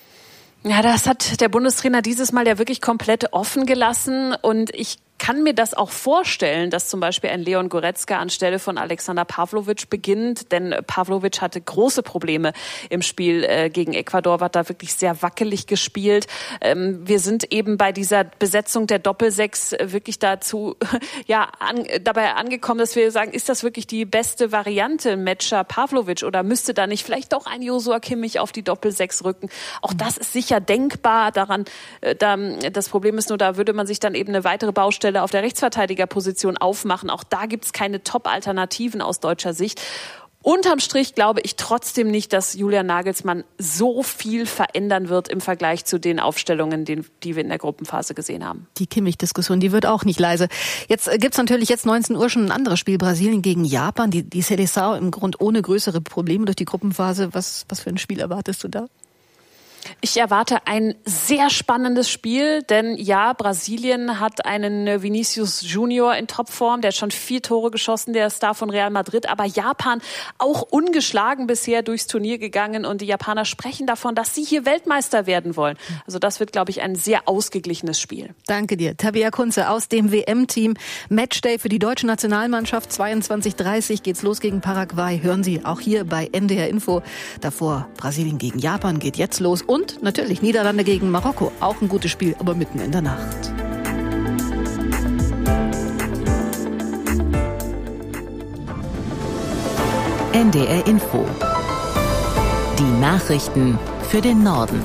Ja, das hat der Bundestrainer dieses Mal ja wirklich komplett offen gelassen. Und ich kann mir das auch vorstellen, dass zum Beispiel ein Leon Goretzka anstelle von Alexander Pavlovic beginnt, denn Pavlovic hatte große Probleme im Spiel äh, gegen Ecuador, war da wirklich sehr wackelig gespielt. Ähm, wir sind eben bei dieser Besetzung der Doppelsechs wirklich dazu ja an, dabei angekommen, dass wir sagen, ist das wirklich die beste Variante, Metscher Pavlovic, oder müsste da nicht vielleicht doch ein Joshua Kimmich auf die Doppelsechs rücken? Auch das ist sicher denkbar. Daran, äh, da, das Problem ist nur, da würde man sich dann eben eine weitere Baustelle auf der Rechtsverteidigerposition aufmachen. Auch da gibt es keine Top-Alternativen aus deutscher Sicht. Unterm Strich glaube ich trotzdem nicht, dass Julian Nagelsmann so viel verändern wird im Vergleich zu den Aufstellungen, die wir in der Gruppenphase gesehen haben. Die Kimmich-Diskussion, die wird auch nicht leise. Jetzt gibt's natürlich jetzt neunzehn Uhr schon ein anderes Spiel, Brasilien gegen Japan. Die, die Seleção im Grund ohne größere Probleme durch die Gruppenphase. Was, was für ein Spiel erwartest du da? Ich erwarte ein sehr spannendes Spiel, denn ja, Brasilien hat einen Vinicius Junior in Topform, der hat schon vier Tore geschossen, der Star von Real Madrid, aber Japan auch ungeschlagen bisher durchs Turnier gegangen und die Japaner sprechen davon, dass sie hier Weltmeister werden wollen. Also das wird, glaube ich, ein sehr ausgeglichenes Spiel. Danke dir. Tabea Kunze aus dem W M-Team. Matchday für die deutsche Nationalmannschaft. zweiundzwanzig Uhr dreißig geht's los gegen Paraguay. Hören Sie auch hier bei N D R Info. Davor Brasilien gegen Japan geht jetzt los. Und natürlich Niederlande gegen Marokko. Auch ein gutes Spiel, aber mitten in der Nacht. N D R Info. Die Nachrichten für den Norden.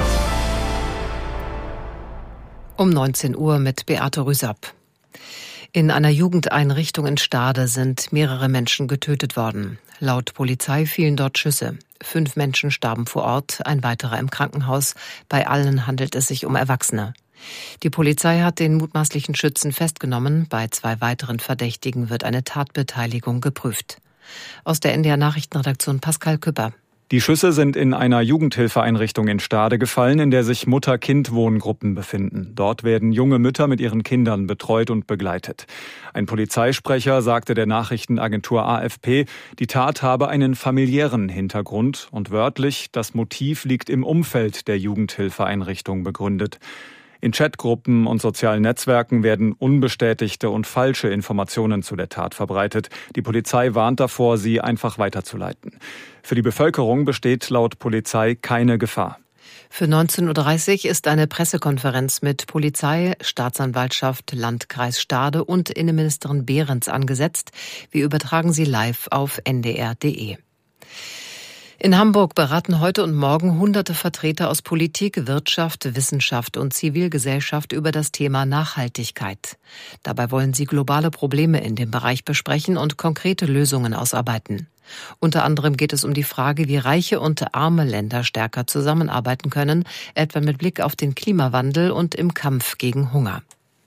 Um neunzehn Uhr mit Beate Rüsapp. In einer Jugendeinrichtung in Stade sind mehrere Menschen getötet worden. Laut Polizei fielen dort Schüsse. Fünf Menschen starben vor Ort, ein weiterer im Krankenhaus. Bei allen handelt es sich um Erwachsene. Die Polizei hat den mutmaßlichen Schützen festgenommen. Bei zwei weiteren Verdächtigen wird eine Tatbeteiligung geprüft. Aus der N D R Nachrichtenredaktion Pascal Küpper. Die Schüsse sind in einer Jugendhilfeeinrichtung in Stade gefallen, in der sich Mutter-Kind-Wohngruppen befinden. Dort werden junge Mütter mit ihren Kindern betreut und begleitet. Ein Polizeisprecher sagte der Nachrichtenagentur A F P, die Tat habe einen familiären Hintergrund und wörtlich, das Motiv liegt im Umfeld der Jugendhilfeeinrichtung begründet. In Chatgruppen und sozialen Netzwerken werden unbestätigte und falsche Informationen zu der Tat verbreitet. Die Polizei warnt davor, sie einfach weiterzuleiten. Für die Bevölkerung besteht laut Polizei keine Gefahr. Für neunzehn Uhr dreißig ist eine Pressekonferenz mit Polizei, Staatsanwaltschaft, Landkreis Stade und Innenministerin Behrens angesetzt. Wir übertragen sie live auf N D R Punkt D E. In Hamburg beraten heute und morgen hunderte Vertreter aus Politik, Wirtschaft, Wissenschaft und Zivilgesellschaft über das Thema Nachhaltigkeit. Dabei wollen sie globale Probleme in dem Bereich besprechen und konkrete Lösungen ausarbeiten. Unter anderem geht es um die Frage, wie reiche und arme Länder stärker zusammenarbeiten können, etwa mit Blick auf den Klimawandel und im Kampf gegen Hunger.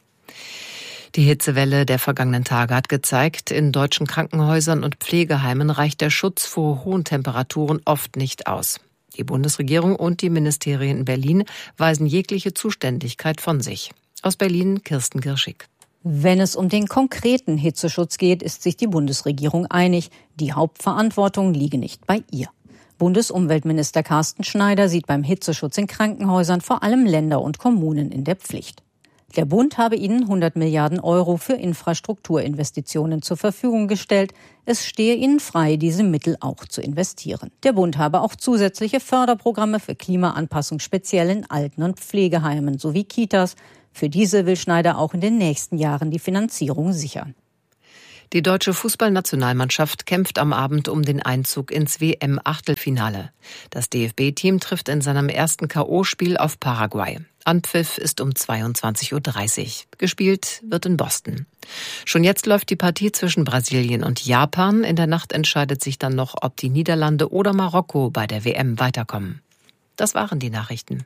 Die Hitzewelle der vergangenen Tage hat gezeigt, in deutschen Krankenhäusern und Pflegeheimen reicht der Schutz vor hohen Temperaturen oft nicht aus. Die Bundesregierung und die Ministerien in Berlin weisen jegliche Zuständigkeit von sich. Aus Berlin Kirsten Girschig. Wenn es um den konkreten Hitzeschutz geht, ist sich die Bundesregierung einig. Die Hauptverantwortung liege nicht bei ihr. Bundesumweltminister Carsten Schneider sieht beim Hitzeschutz in Krankenhäusern vor allem Länder und Kommunen in der Pflicht. Der Bund habe ihnen hundert Milliarden Euro für Infrastrukturinvestitionen zur Verfügung gestellt. Es stehe ihnen frei, diese Mittel auch zu investieren. Der Bund habe auch zusätzliche Förderprogramme für Klimaanpassung speziell in Alten- und Pflegeheimen sowie Kitas. Für diese will Schneider auch in den nächsten Jahren die Finanzierung sichern. Die deutsche Fußballnationalmannschaft kämpft am Abend um den Einzug ins W M-Achtelfinale. Das D F B-Team trifft in seinem ersten K O-Spiel auf Paraguay. Anpfiff ist um zweiundzwanzig Uhr dreißig. Gespielt wird in Boston. Schon jetzt läuft die Partie zwischen Brasilien und Japan. In der Nacht entscheidet sich dann noch, ob die Niederlande oder Marokko bei der W M weiterkommen. Das waren die Nachrichten.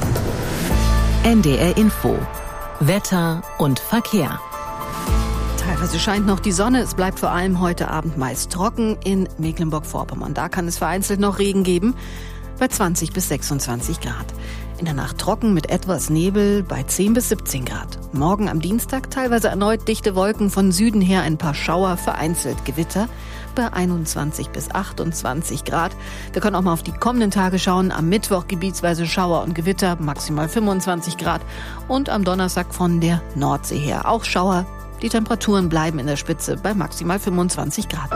N D R Info. Wetter und Verkehr. Teilweise scheint noch die Sonne. Es bleibt vor allem heute Abend meist trocken in Mecklenburg-Vorpommern. Da kann es vereinzelt noch Regen geben, bei zwanzig bis sechsundzwanzig Grad. In der Nacht trocken mit etwas Nebel bei zehn bis siebzehn Grad. Morgen am Dienstag teilweise erneut dichte Wolken, von Süden her ein paar Schauer, vereinzelt Gewitter bei einundzwanzig bis achtundzwanzig Grad. Wir können auch mal auf die kommenden Tage schauen. Am Mittwoch gebietsweise Schauer und Gewitter, maximal fünfundzwanzig Grad. Und am Donnerstag von der Nordsee her auch Schauer. Die Temperaturen bleiben in der Spitze bei maximal fünfundzwanzig Grad.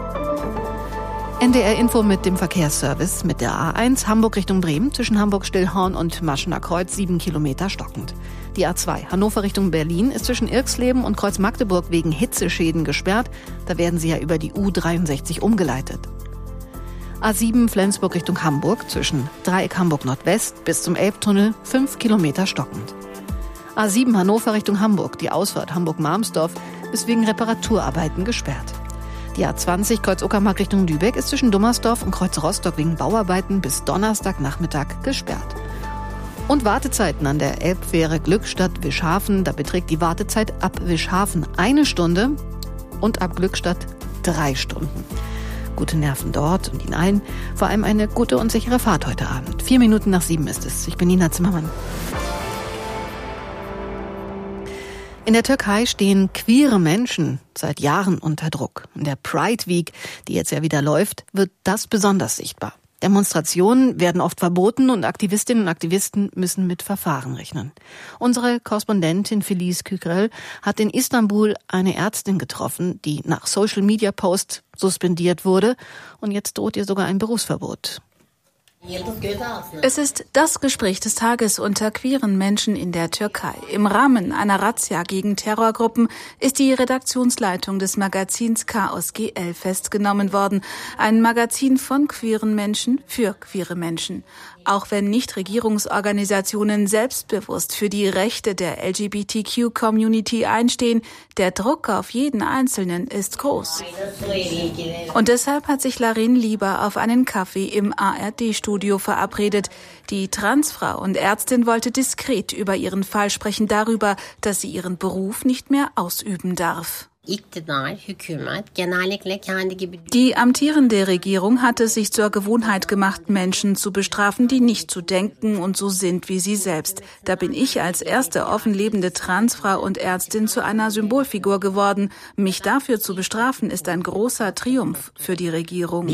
N D R Info mit dem Verkehrsservice mit der A eins Hamburg Richtung Bremen zwischen Hamburg-Stillhorn und Maschener Kreuz sieben Kilometer stockend. Die A zwei Hannover Richtung Berlin ist zwischen Irxleben und Kreuz Magdeburg wegen Hitzeschäden gesperrt. Da werden sie ja über die U dreiundsechzig umgeleitet. A sieben Flensburg Richtung Hamburg zwischen Dreieck Hamburg Nordwest bis zum Elbtunnel fünf Kilometer stockend. A sieben Hannover Richtung Hamburg, die Ausfahrt Hamburg-Marmsdorf, ist wegen Reparaturarbeiten gesperrt. Die A zwanzig Kreuz Uckermark Richtung Lübeck ist zwischen Dummersdorf und Kreuz Rostock wegen Bauarbeiten bis Donnerstagnachmittag gesperrt. Und Wartezeiten an der Elbfähre Glückstadt-Wischhafen, da beträgt die Wartezeit ab Wischhafen eine Stunde und ab Glückstadt drei Stunden. Gute Nerven dort und Ihnen allen, vor allem eine gute und sichere Fahrt heute Abend. Vier Minuten nach sieben ist es. Ich bin Nina Zimmermann. In der Türkei stehen queere Menschen seit Jahren unter Druck. In der Pride Week, die jetzt ja wieder läuft, wird das besonders sichtbar. Demonstrationen werden oft verboten und Aktivistinnen und Aktivisten müssen mit Verfahren rechnen. Unsere Korrespondentin Felice Kükrel hat in Istanbul eine Ärztin getroffen, die nach Social-Media-Post suspendiert wurde und jetzt droht ihr sogar ein Berufsverbot. Es ist das Gespräch des Tages unter queeren Menschen in der Türkei. Im Rahmen einer Razzia gegen Terrorgruppen ist die Redaktionsleitung des Magazins Chaos G L festgenommen worden. Ein Magazin von queeren Menschen für queere Menschen. Auch wenn Nichtregierungsorganisationen selbstbewusst für die Rechte der L G B T Q-Community einstehen, der Druck auf jeden Einzelnen ist groß. Und deshalb hat sich Larin lieber auf einen Kaffee im A R D-Studio verabredet. Die Transfrau und Ärztin wollte diskret über ihren Fall sprechen, darüber, dass sie ihren Beruf nicht mehr ausüben darf. Die amtierende Regierung hat es sich zur Gewohnheit gemacht, Menschen zu bestrafen, die nicht so denken und so sind wie sie selbst. Da bin ich als erste offen lebende Transfrau und Ärztin zu einer Symbolfigur geworden. Mich dafür zu bestrafen, ist ein großer Triumph für die Regierung.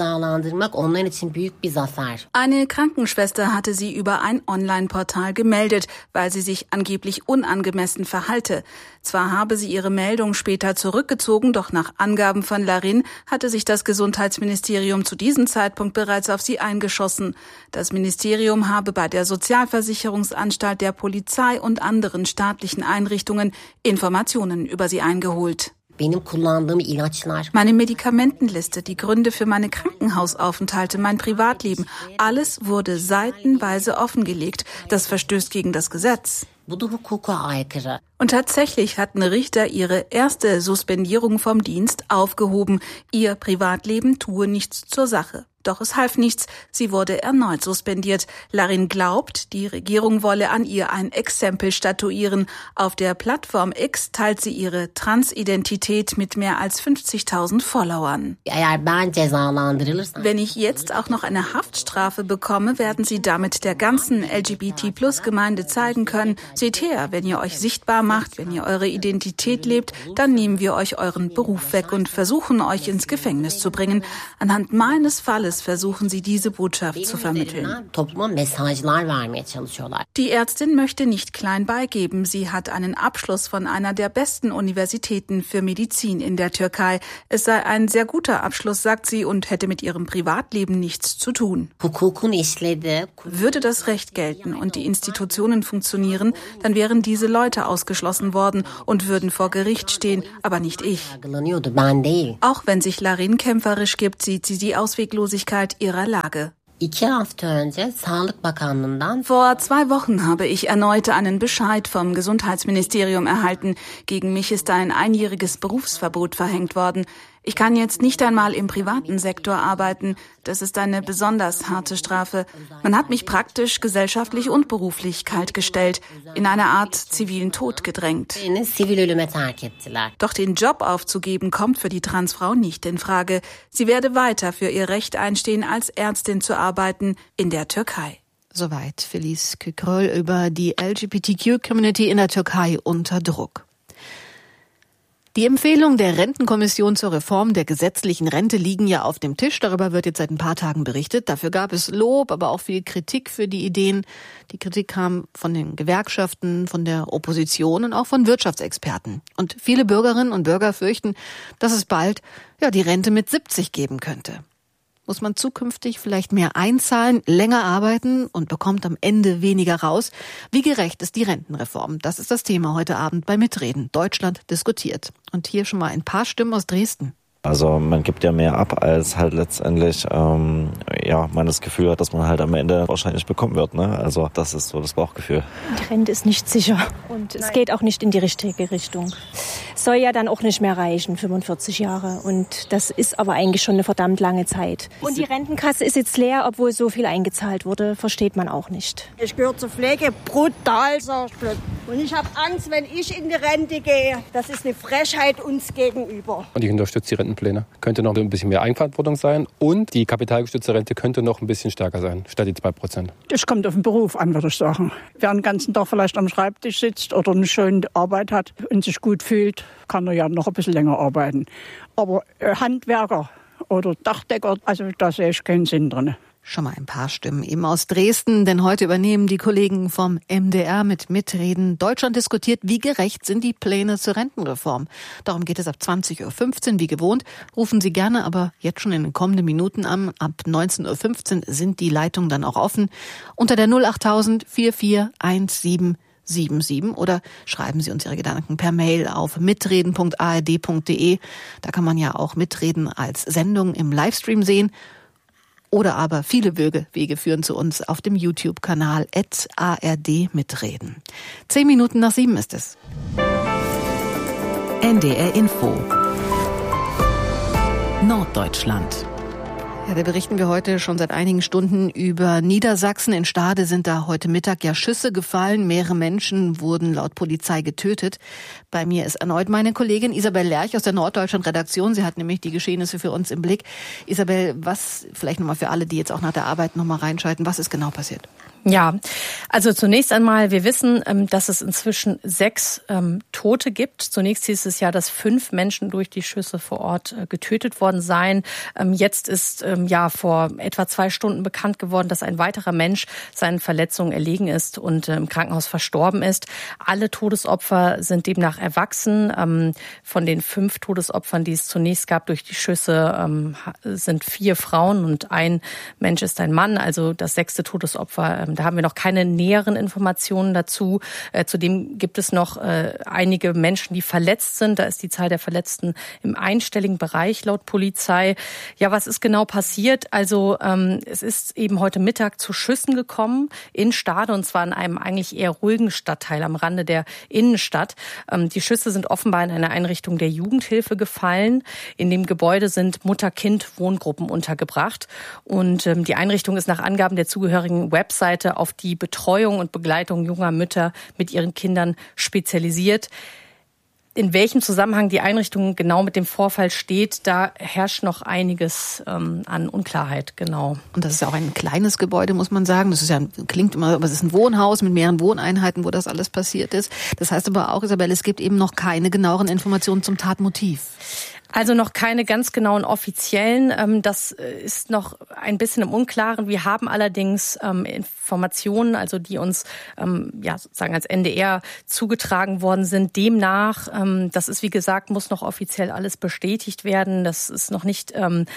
Eine Krankenschwester hatte sie über ein Online-Portal gemeldet, weil sie sich angeblich unangemessen verhalte. Zwar habe sie ihre Meldung später zurückgezogen, doch nach Angaben von Larin hatte sich das Gesundheitsministerium zu diesem Zeitpunkt bereits auf sie eingeschossen. Das Ministerium habe bei der Sozialversicherungsanstalt, der Polizei und anderen staatlichen Einrichtungen Informationen über sie eingeholt. Meine Medikamentenliste, die Gründe für meine Krankenhausaufenthalte, mein Privatleben, alles wurde seitenweise offengelegt. Das verstößt gegen das Gesetz. Und tatsächlich hatten Richter ihre erste Suspendierung vom Dienst aufgehoben. Ihr Privatleben tue nichts zur Sache. Doch es half nichts, sie wurde erneut suspendiert. Larin glaubt, die Regierung wolle an ihr ein Exempel statuieren. Auf der Plattform X teilt sie ihre Transidentität mit mehr als fünfzigtausend Followern. Wenn ich jetzt auch noch eine Haftstrafe bekomme, werden sie damit der ganzen L G B T Plus Gemeinde zeigen können: Seht her, wenn ihr euch sichtbar macht, wenn ihr eure Identität lebt, dann nehmen wir euch euren Beruf weg und versuchen, euch ins Gefängnis zu bringen. Anhand meines Falles versuchen sie, diese Botschaft zu vermitteln. Die Ärztin möchte nicht klein beigeben. Sie hat einen Abschluss von einer der besten Universitäten für Medizin in der Türkei. Es sei ein sehr guter Abschluss, sagt sie, und hätte mit ihrem Privatleben nichts zu tun. Würde das Recht gelten und die Institutionen funktionieren, dann wären diese Leute ausgeschlossen worden und würden vor Gericht stehen, aber nicht ich. Auch wenn sich Larin kämpferisch gibt, sieht sie die Ausweglosigkeit ihrer Lage. Vor zwei Wochen habe ich erneut einen Bescheid vom Gesundheitsministerium erhalten. Gegen mich ist ein einjähriges Berufsverbot verhängt worden. Ich kann jetzt nicht einmal im privaten Sektor arbeiten. Das ist eine besonders harte Strafe. Man hat mich praktisch, gesellschaftlich und beruflich kaltgestellt, in eine Art zivilen Tod gedrängt. Doch den Job aufzugeben, kommt für die Transfrau nicht in Frage. Sie werde weiter für ihr Recht einstehen, als Ärztin zu arbeiten in der Türkei. Soweit Felice Kükröl über die L G B T Q-Community in der Türkei unter Druck. Die Empfehlungen der Rentenkommission zur Reform der gesetzlichen Rente liegen ja auf dem Tisch. Darüber wird jetzt seit ein paar Tagen berichtet. Dafür gab es Lob, aber auch viel Kritik für die Ideen. Die Kritik kam von den Gewerkschaften, von der Opposition und auch von Wirtschaftsexperten. Und viele Bürgerinnen und Bürger fürchten, dass es bald ja die Rente mit siebzig geben könnte. Muss man zukünftig vielleicht mehr einzahlen, länger arbeiten und bekommt am Ende weniger raus? Wie gerecht ist die Rentenreform? Das ist das Thema heute Abend bei Mitreden. Deutschland diskutiert. Und hier schon mal ein paar Stimmen aus Dresden. Also man gibt ja mehr ab, als halt letztendlich ähm, ja man das Gefühl hat, dass man halt am Ende wahrscheinlich bekommen wird. Ne? Also das ist so das Bauchgefühl. Die Rente ist nicht sicher und es geht auch nicht in die richtige Richtung. Soll ja dann auch nicht mehr reichen, fünfundvierzig Jahre. Und das ist aber eigentlich schon eine verdammt lange Zeit. Und die Rentenkasse ist jetzt leer, obwohl so viel eingezahlt wurde, versteht man auch nicht. Ich gehöre zur Pflege, brutal, sag ich. Und ich habe Angst, wenn ich in die Rente gehe. Das ist eine Frechheit uns gegenüber. Und ich unterstütze die Rentenpläne. Könnte noch ein bisschen mehr Eigenverantwortung sein und die kapitalgestützte Rente könnte noch ein bisschen stärker sein, statt die zwei Prozent. Das kommt auf den Beruf an, würde ich sagen. Wer den ganzen Tag vielleicht am Schreibtisch sitzt oder eine schöne Arbeit hat und sich gut fühlt, kann er ja noch ein bisschen länger arbeiten. Aber Handwerker oder Dachdecker, also da sehe ich keinen Sinn drin. Schon mal ein paar Stimmen eben aus Dresden, denn heute übernehmen die Kollegen vom M D R mit Mitreden. Deutschland diskutiert, wie gerecht sind die Pläne zur Rentenreform. Darum geht es ab zwanzig Uhr fünfzehn, wie gewohnt. Rufen Sie gerne aber jetzt schon in den kommenden Minuten an. Ab neunzehn Uhr fünfzehn sind die Leitungen dann auch offen. Unter der null achttausend vierundvierzig siebzehn siebenundsiebzig oder schreiben Sie uns Ihre Gedanken per Mail auf mitreden punkt a r d punkt d e. Da kann man ja auch Mitreden als Sendung im Livestream sehen. Oder aber viele Wege, Wege führen zu uns auf dem YouTube-Kanal at A R D Mitreden. Zehn Minuten nach sieben ist es. N D R Info. Norddeutschland. Ja, da berichten wir heute schon seit einigen Stunden über Niedersachsen. In Stade sind da heute Mittag ja Schüsse gefallen. Mehrere Menschen wurden laut Polizei getötet. Bei mir ist erneut meine Kollegin Isabel Lerch aus der Norddeutschland-Redaktion. Sie hat nämlich die Geschehnisse für uns im Blick. Isabel, was, vielleicht nochmal für alle, die jetzt auch nach der Arbeit nochmal reinschalten, was ist genau passiert? Ja, also zunächst einmal, wir wissen, dass es inzwischen sechs ähm, Tote gibt. Zunächst hieß es ja, dass fünf Menschen durch die Schüsse vor Ort äh, getötet worden seien. Ähm, jetzt ist ähm, ähm, ja vor etwa zwei Stunden bekannt geworden, dass ein weiterer Mensch seinen Verletzungen erlegen ist und äh, im Krankenhaus verstorben ist. Alle Todesopfer sind demnach erwachsen. Ähm, von den fünf Todesopfern, die es zunächst gab durch die Schüsse, ähm, sind vier Frauen und ein Mensch ist ein Mann. Also das sechste Todesopfer. Ähm, da haben wir noch keine näheren Informationen dazu. Äh, zudem gibt es noch äh, einige Menschen, die verletzt sind. Da ist die Zahl der Verletzten im einstelligen Bereich laut Polizei. Ja, was ist genau passiert? Also ähm, es ist eben heute Mittag zu Schüssen gekommen in Stade, und zwar in einem eigentlich eher ruhigen Stadtteil am Rande der Innenstadt. Ähm, die Schüsse sind offenbar in einer Einrichtung der Jugendhilfe gefallen. In dem Gebäude sind Mutter-Kind-Wohngruppen untergebracht. Und ähm, die Einrichtung ist nach Angaben der zugehörigen Webseite auf die Betreuung und Begleitung junger Mütter mit ihren Kindern spezialisiert. In welchem Zusammenhang die Einrichtung genau mit dem Vorfall steht, da herrscht noch einiges ähm, an Unklarheit, genau. Und das ist ja auch ein kleines Gebäude, muss man sagen. Das ist ja, klingt immer, aber es ist ein Wohnhaus mit mehreren Wohneinheiten, wo das alles passiert ist. Das heißt aber auch, Isabel, es gibt eben noch keine genaueren Informationen zum Tatmotiv. Also noch keine ganz genauen offiziellen. Das ist noch ein bisschen im Unklaren. Wir haben allerdings Informationen, also die uns ja sozusagen als N D R zugetragen worden sind. Demnach, das ist wie gesagt, muss noch offiziell alles bestätigt werden. Das ist noch nicht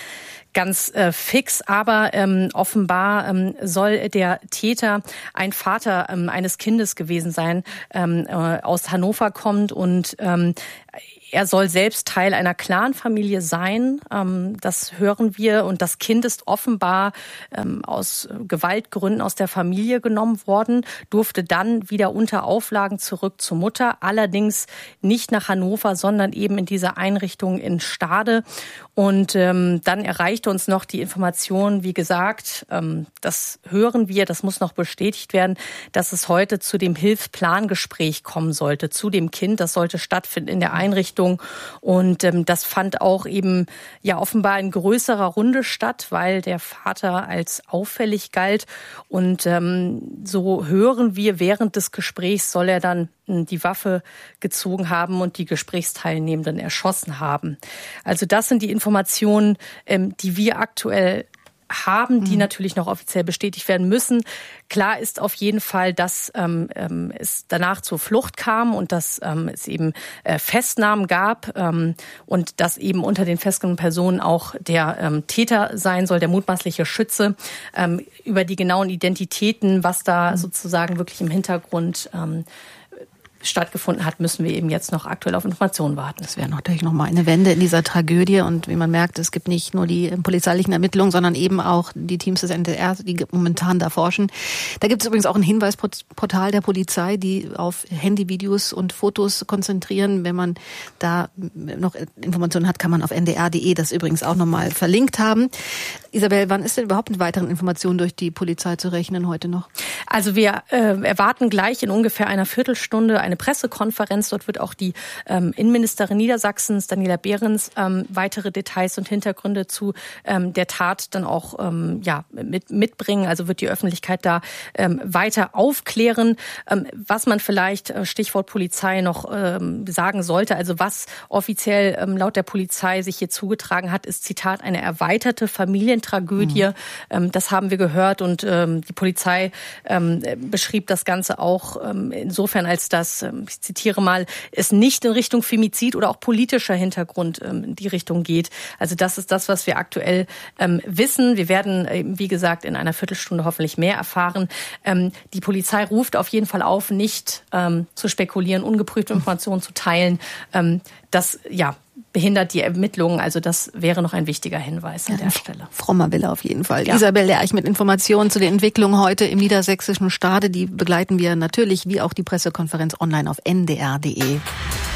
ganz äh, fix, aber ähm, offenbar ähm, soll der Täter ein Vater ähm, eines Kindes gewesen sein, ähm, äh, aus Hannover kommt, und ähm, er soll selbst Teil einer Clanfamilie sein. Ähm, das hören wir. Und das Kind ist offenbar ähm, aus Gewaltgründen aus der Familie genommen worden, durfte dann wieder unter Auflagen zurück zur Mutter, allerdings nicht nach Hannover, sondern eben in dieser Einrichtung in Stade. Und ähm, dann erreichte uns noch die Information, wie gesagt, ähm, das hören wir, das muss noch bestätigt werden, dass es heute zu dem Hilfsplangespräch kommen sollte, zu dem Kind. Das sollte stattfinden in der Einrichtung. Und ähm, das fand auch eben ja offenbar in größerer Runde statt, weil der Vater als auffällig galt. Und ähm, so hören wir, während des Gesprächs soll er dann die Waffe gezogen haben und die Gesprächsteilnehmenden erschossen haben. Also das sind die Informationen, ähm, die wir aktuell haben, die mhm. natürlich noch offiziell bestätigt werden müssen. Klar ist auf jeden Fall, dass ähm, es danach zur Flucht kam und dass ähm, es eben äh, Festnahmen gab ähm, und dass eben unter den festgenommenen Personen auch der ähm, Täter sein soll, der mutmaßliche Schütze. Ähm, über die genauen Identitäten, was da mhm. sozusagen wirklich im Hintergrund ähm, stattgefunden hat, müssen wir eben jetzt noch aktuell auf Informationen warten. Das wäre natürlich noch mal eine Wende in dieser Tragödie. Und wie man merkt, es gibt nicht nur die polizeilichen Ermittlungen, sondern eben auch die Teams des N D R, die momentan da forschen. Da gibt es übrigens auch ein Hinweisportal der Polizei, die auf Handyvideos und Fotos konzentrieren. Wenn man da noch Informationen hat, kann man auf n d r punkt d e das übrigens auch noch mal verlinkt haben. Isabel, wann ist denn überhaupt mit weiteren Informationen durch die Polizei zu rechnen heute noch? Also wir äh, erwarten gleich in ungefähr einer Viertelstunde eine Pressekonferenz. Dort wird auch die ähm, Innenministerin Niedersachsens, Daniela Behrens, ähm, weitere Details und Hintergründe zu ähm, der Tat dann auch ähm, ja, mit, mitbringen. Also wird die Öffentlichkeit da ähm, weiter aufklären. Ähm, was man vielleicht, äh, Stichwort Polizei, noch ähm, sagen sollte, also was offiziell ähm, laut der Polizei sich hier zugetragen hat, ist, Zitat, eine erweiterte Familientragödie. Mhm. Ähm, das haben wir gehört, und ähm, die Polizei ähm, beschrieb das Ganze auch ähm, insofern, als dass, ich zitiere mal, es nicht in Richtung Femizid oder auch politischer Hintergrund ähm, in die Richtung geht. Also das ist das, was wir aktuell ähm, wissen. Wir werden, ähm, wie gesagt, in einer Viertelstunde hoffentlich mehr erfahren. Ähm, die Polizei ruft auf jeden Fall auf, nicht ähm, zu spekulieren, ungeprüfte Informationen zu teilen. Ähm, das, ja, behindert die Ermittlungen. Also das wäre noch ein wichtiger Hinweis an ja, der Stelle. Frommer Wille auf jeden Fall. Ja. Isabel Lerch mit Informationen zu den Entwicklungen heute im niedersächsischen Stade. Die begleiten wir natürlich, wie auch die Pressekonferenz, online auf n d r punkt d e.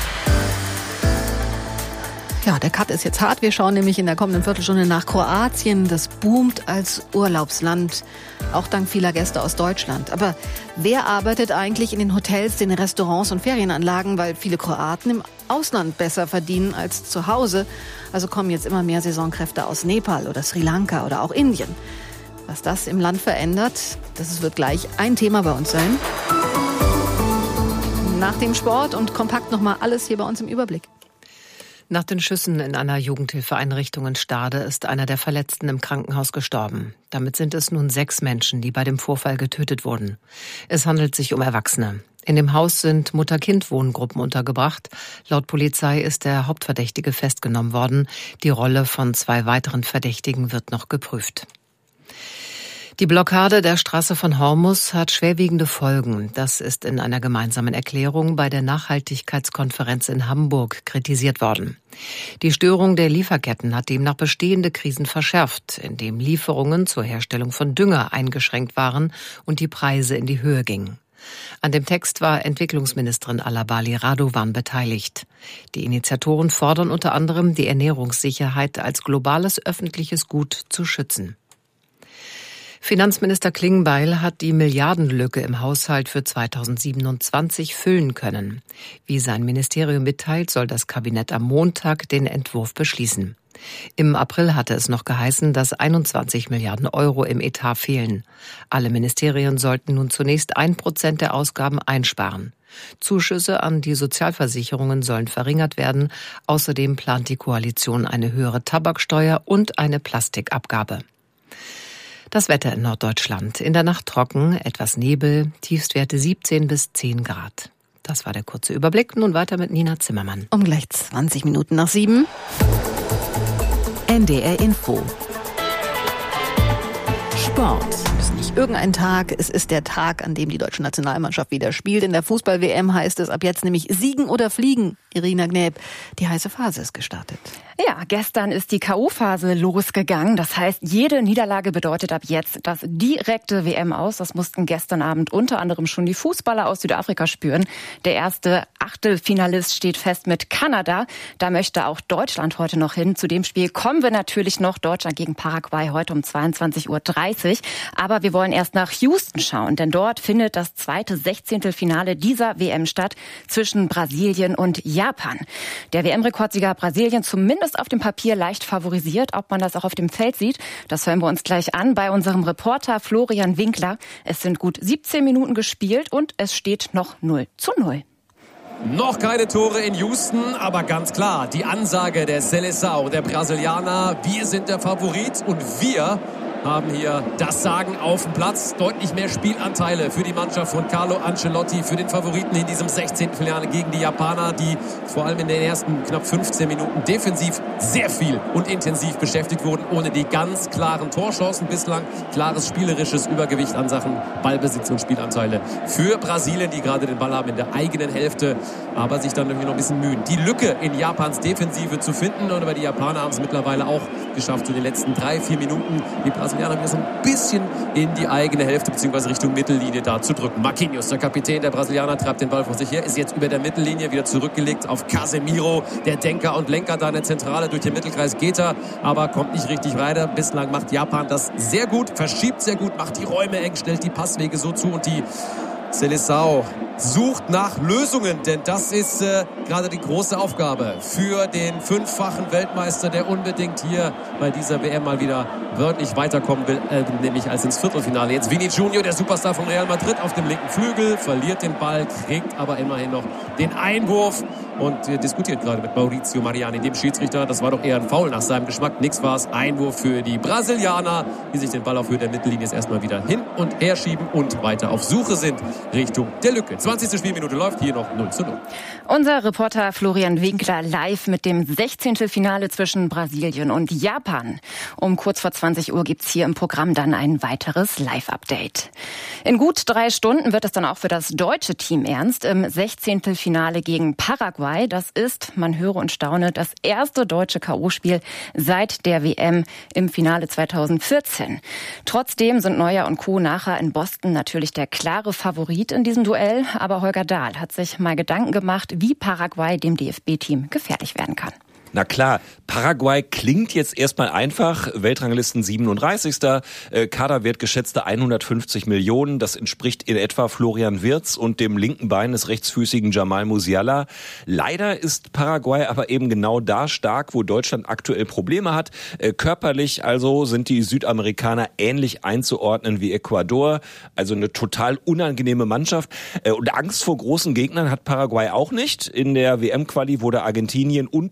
Ja, der Cut ist jetzt hart. Wir schauen nämlich in der kommenden Viertelstunde nach Kroatien. Das boomt als Urlaubsland, auch dank vieler Gäste aus Deutschland. Aber wer arbeitet eigentlich in den Hotels, den Restaurants und Ferienanlagen? Weil viele Kroaten im Ausland besser verdienen als zu Hause. Also kommen jetzt immer mehr Saisonkräfte aus Nepal oder Sri Lanka oder auch Indien. Was das im Land verändert, das wird gleich ein Thema bei uns sein. Nach dem Sport und kompakt nochmal alles hier bei uns im Überblick. Nach den Schüssen in einer Jugendhilfeeinrichtung in Stade ist einer der Verletzten im Krankenhaus gestorben. Damit sind es nun sechs Menschen, die bei dem Vorfall getötet wurden. Es handelt sich um Erwachsene. In dem Haus sind Mutter-Kind-Wohngruppen untergebracht. Laut Polizei ist der Hauptverdächtige festgenommen worden. Die Rolle von zwei weiteren Verdächtigen wird noch geprüft. Die Blockade der Straße von Hormuz hat schwerwiegende Folgen. Das ist in einer gemeinsamen Erklärung bei der Nachhaltigkeitskonferenz in Hamburg kritisiert worden. Die Störung der Lieferketten hat demnach bestehende Krisen verschärft, indem Lieferungen zur Herstellung von Dünger eingeschränkt waren und die Preise in die Höhe gingen. An dem Text war Entwicklungsministerin Alabali Radovan beteiligt. Die Initiatoren fordern unter anderem, die Ernährungssicherheit als globales öffentliches Gut zu schützen. Finanzminister Klingbeil hat die Milliardenlücke im Haushalt für zweitausendsiebenundzwanzig füllen können. Wie sein Ministerium mitteilt, soll das Kabinett am Montag den Entwurf beschließen. Im April hatte es noch geheißen, dass einundzwanzig Milliarden Euro im Etat fehlen. Alle Ministerien sollten nun zunächst ein Prozent der Ausgaben einsparen. Zuschüsse an die Sozialversicherungen sollen verringert werden. Außerdem plant die Koalition eine höhere Tabaksteuer und eine Plastikabgabe. Das Wetter in Norddeutschland. In der Nacht trocken, etwas Nebel, Tiefstwerte siebzehn bis zehn Grad. Das war der kurze Überblick. Nun weiter mit Nina Zimmermann. Um gleich zwanzig Minuten nach sieben. N D R Info. Sport. Es ist nicht irgendein Tag, es ist der Tag, an dem die deutsche Nationalmannschaft wieder spielt. In der Fußball-W M heißt es ab jetzt nämlich Siegen oder Fliegen. Irina Gnäb, die heiße Phase ist gestartet. Ja, gestern ist die K O-Phase losgegangen. Das heißt, jede Niederlage bedeutet ab jetzt das direkte W M aus. Das mussten gestern Abend unter anderem schon die Fußballer aus Südafrika spüren. Der erste Achtelfinalist steht fest mit Kanada. Da möchte auch Deutschland heute noch hin. Zu dem Spiel kommen wir natürlich noch. Deutschland gegen Paraguay heute um zweiundzwanzig Uhr dreißig. Aber wir wollen erst nach Houston schauen, denn dort findet das zweite Sechzehntelfinale dieser W M statt zwischen Brasilien und Japan. Der W M-Rekordsieger Brasilien zumindest auf dem Papier leicht favorisiert. Ob man das auch auf dem Feld sieht, das hören wir uns gleich an bei unserem Reporter Florian Winkler. Es sind gut siebzehn Minuten gespielt und es steht noch null zu null. Noch keine Tore in Houston, aber ganz klar, die Ansage der Seleção, der Brasilianer, wir sind der Favorit und wir haben hier das Sagen auf dem Platz. Deutlich mehr Spielanteile für die Mannschaft von Carlo Ancelotti, für den Favoriten in diesem sechzehnten Finale gegen die Japaner, die vor allem in den ersten knapp fünfzehn Minuten defensiv sehr viel und intensiv beschäftigt wurden, ohne die ganz klaren Torchancen bislang. Klares spielerisches Übergewicht an Sachen Ballbesitz und Spielanteile für Brasilien, die gerade den Ball haben in der eigenen Hälfte, aber sich dann irgendwie noch ein bisschen mühen, die Lücke in Japans Defensive zu finden. Und aber die Japaner haben es mittlerweile auch geschafft, in den letzten drei, vier Minuten die Brasilianer wieder so ein bisschen in die eigene Hälfte bzw. Richtung Mittellinie da zu drücken. Marquinhos, der Kapitän der Brasilianer, treibt den Ball vor sich her, ist jetzt über der Mittellinie wieder zurückgelegt auf Casemiro, der Denker und Lenker da in der Zentrale. Durch den Mittelkreis geht er, aber kommt nicht richtig weiter. Bislang macht Japan das sehr gut, verschiebt sehr gut, macht die Räume eng, stellt die Passwege so zu und die Seleção sucht nach Lösungen, denn das ist äh, gerade die große Aufgabe für den fünffachen Weltmeister, der unbedingt hier bei dieser W M mal wieder wörtlich weiterkommen will, äh, nämlich als ins Viertelfinale. Jetzt Vini Junior, der Superstar von Real Madrid, auf dem linken Flügel, verliert den Ball, kriegt aber immerhin noch den Einwurf und äh, diskutiert gerade mit Maurizio Mariani, dem Schiedsrichter. Das war doch eher ein Foul nach seinem Geschmack. Nix war's. Einwurf für die Brasilianer, die sich den Ball auf Höhe der Mittellinie jetzt erstmal wieder hin und her schieben und weiter auf Suche sind Richtung der Lücke. zwanzigste Spielminute läuft, hier noch null zu null. Unser Reporter Florian Winkler live mit dem Sechzehntelfinale zwischen Brasilien und Japan. Um kurz vor zwanzig Uhr gibt's hier im Programm dann ein weiteres Live-Update. In gut drei Stunden wird es dann auch für das deutsche Team ernst im Sechzehntelfinale gegen Paraguay. Das ist, man höre und staune, das erste deutsche K O-Spiel seit der W M im Finale zweitausendvierzehn. Trotzdem sind Neuer und Co. nachher in Boston natürlich der klare Favorit in diesem Duell. Aber Holger Dahl hat sich mal Gedanken gemacht, wie Paraguay dem D F B-Team gefährlich werden kann. Na klar, Paraguay klingt jetzt erstmal einfach, Weltranglisten siebenunddreißigster Äh, Kaderwert geschätzte hundertfünfzig Millionen, das entspricht in etwa Florian Wirtz und dem linken Bein des rechtsfüßigen Jamal Musiala. Leider ist Paraguay aber eben genau da stark, wo Deutschland aktuell Probleme hat. Äh, körperlich also sind die Südamerikaner ähnlich einzuordnen wie Ecuador, also eine total unangenehme Mannschaft. Äh, und Angst vor großen Gegnern hat Paraguay auch nicht. In der W M-Quali wurde Argentinien und Brasilien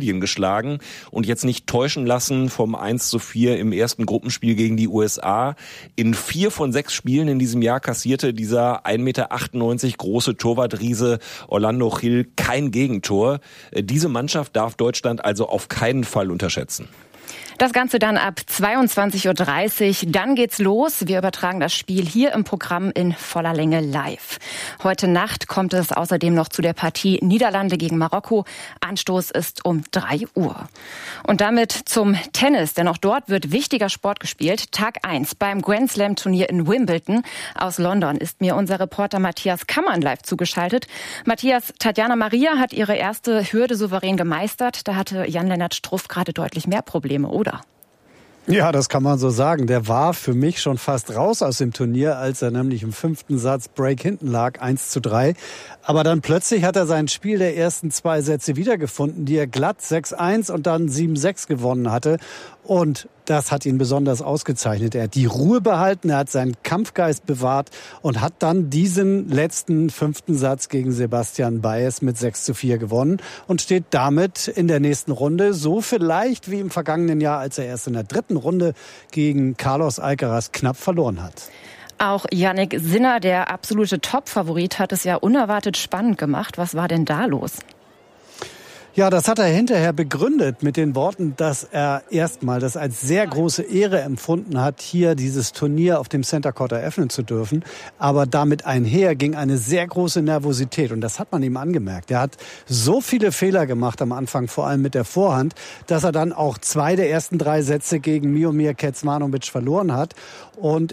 Brasilien geschlagen und jetzt nicht täuschen lassen vom eins zu vier im ersten Gruppenspiel gegen die U S A. In vier von sechs Spielen in diesem Jahr kassierte dieser ein Meter achtundneunzig große Torwartriese Orlando Gil kein Gegentor. Diese Mannschaft darf Deutschland also auf keinen Fall unterschätzen. Das Ganze dann ab zweiundzwanzig Uhr dreißig. Dann geht's los. Wir übertragen das Spiel hier im Programm in voller Länge live. Heute Nacht kommt es außerdem noch zu der Partie Niederlande gegen Marokko. Anstoß ist um drei Uhr. Und damit zum Tennis, denn auch dort wird wichtiger Sport gespielt. Tag eins beim Grand Slam Turnier in Wimbledon. Aus London ist mir unser Reporter Matthias Kammern live zugeschaltet. Matthias, Tatjana Maria hat ihre erste Hürde souverän gemeistert. Da hatte Jan-Lennart Struff gerade deutlich mehr Probleme, oder? Ja, das kann man so sagen. Der war für mich schon fast raus aus dem Turnier, als er nämlich im fünften Satz Break hinten lag, eins zu drei. Aber dann plötzlich hat er sein Spiel der ersten zwei Sätze wiedergefunden, die er glatt sechs eins und dann sieben sechs gewonnen hatte. Und das hat ihn besonders ausgezeichnet. Er hat die Ruhe behalten, er hat seinen Kampfgeist bewahrt und hat dann diesen letzten fünften Satz gegen Sebastian Baez mit sechs zu vier gewonnen und steht damit in der nächsten Runde so vielleicht wie im vergangenen Jahr, als er erst in der dritten Runde gegen Carlos Alcaraz knapp verloren hat. Auch Jannik Sinner, der absolute Top-Favorit, hat es ja unerwartet spannend gemacht. Was war denn da los? Ja, das hat er hinterher begründet mit den Worten, dass er erstmal das als sehr große Ehre empfunden hat, hier dieses Turnier auf dem Center Court eröffnen zu dürfen. Aber damit einher ging eine sehr große Nervosität und das hat man ihm angemerkt. Er hat so viele Fehler gemacht am Anfang, vor allem mit der Vorhand, dass er dann auch zwei der ersten drei Sätze gegen Miomir Kecmanovic verloren hat. Und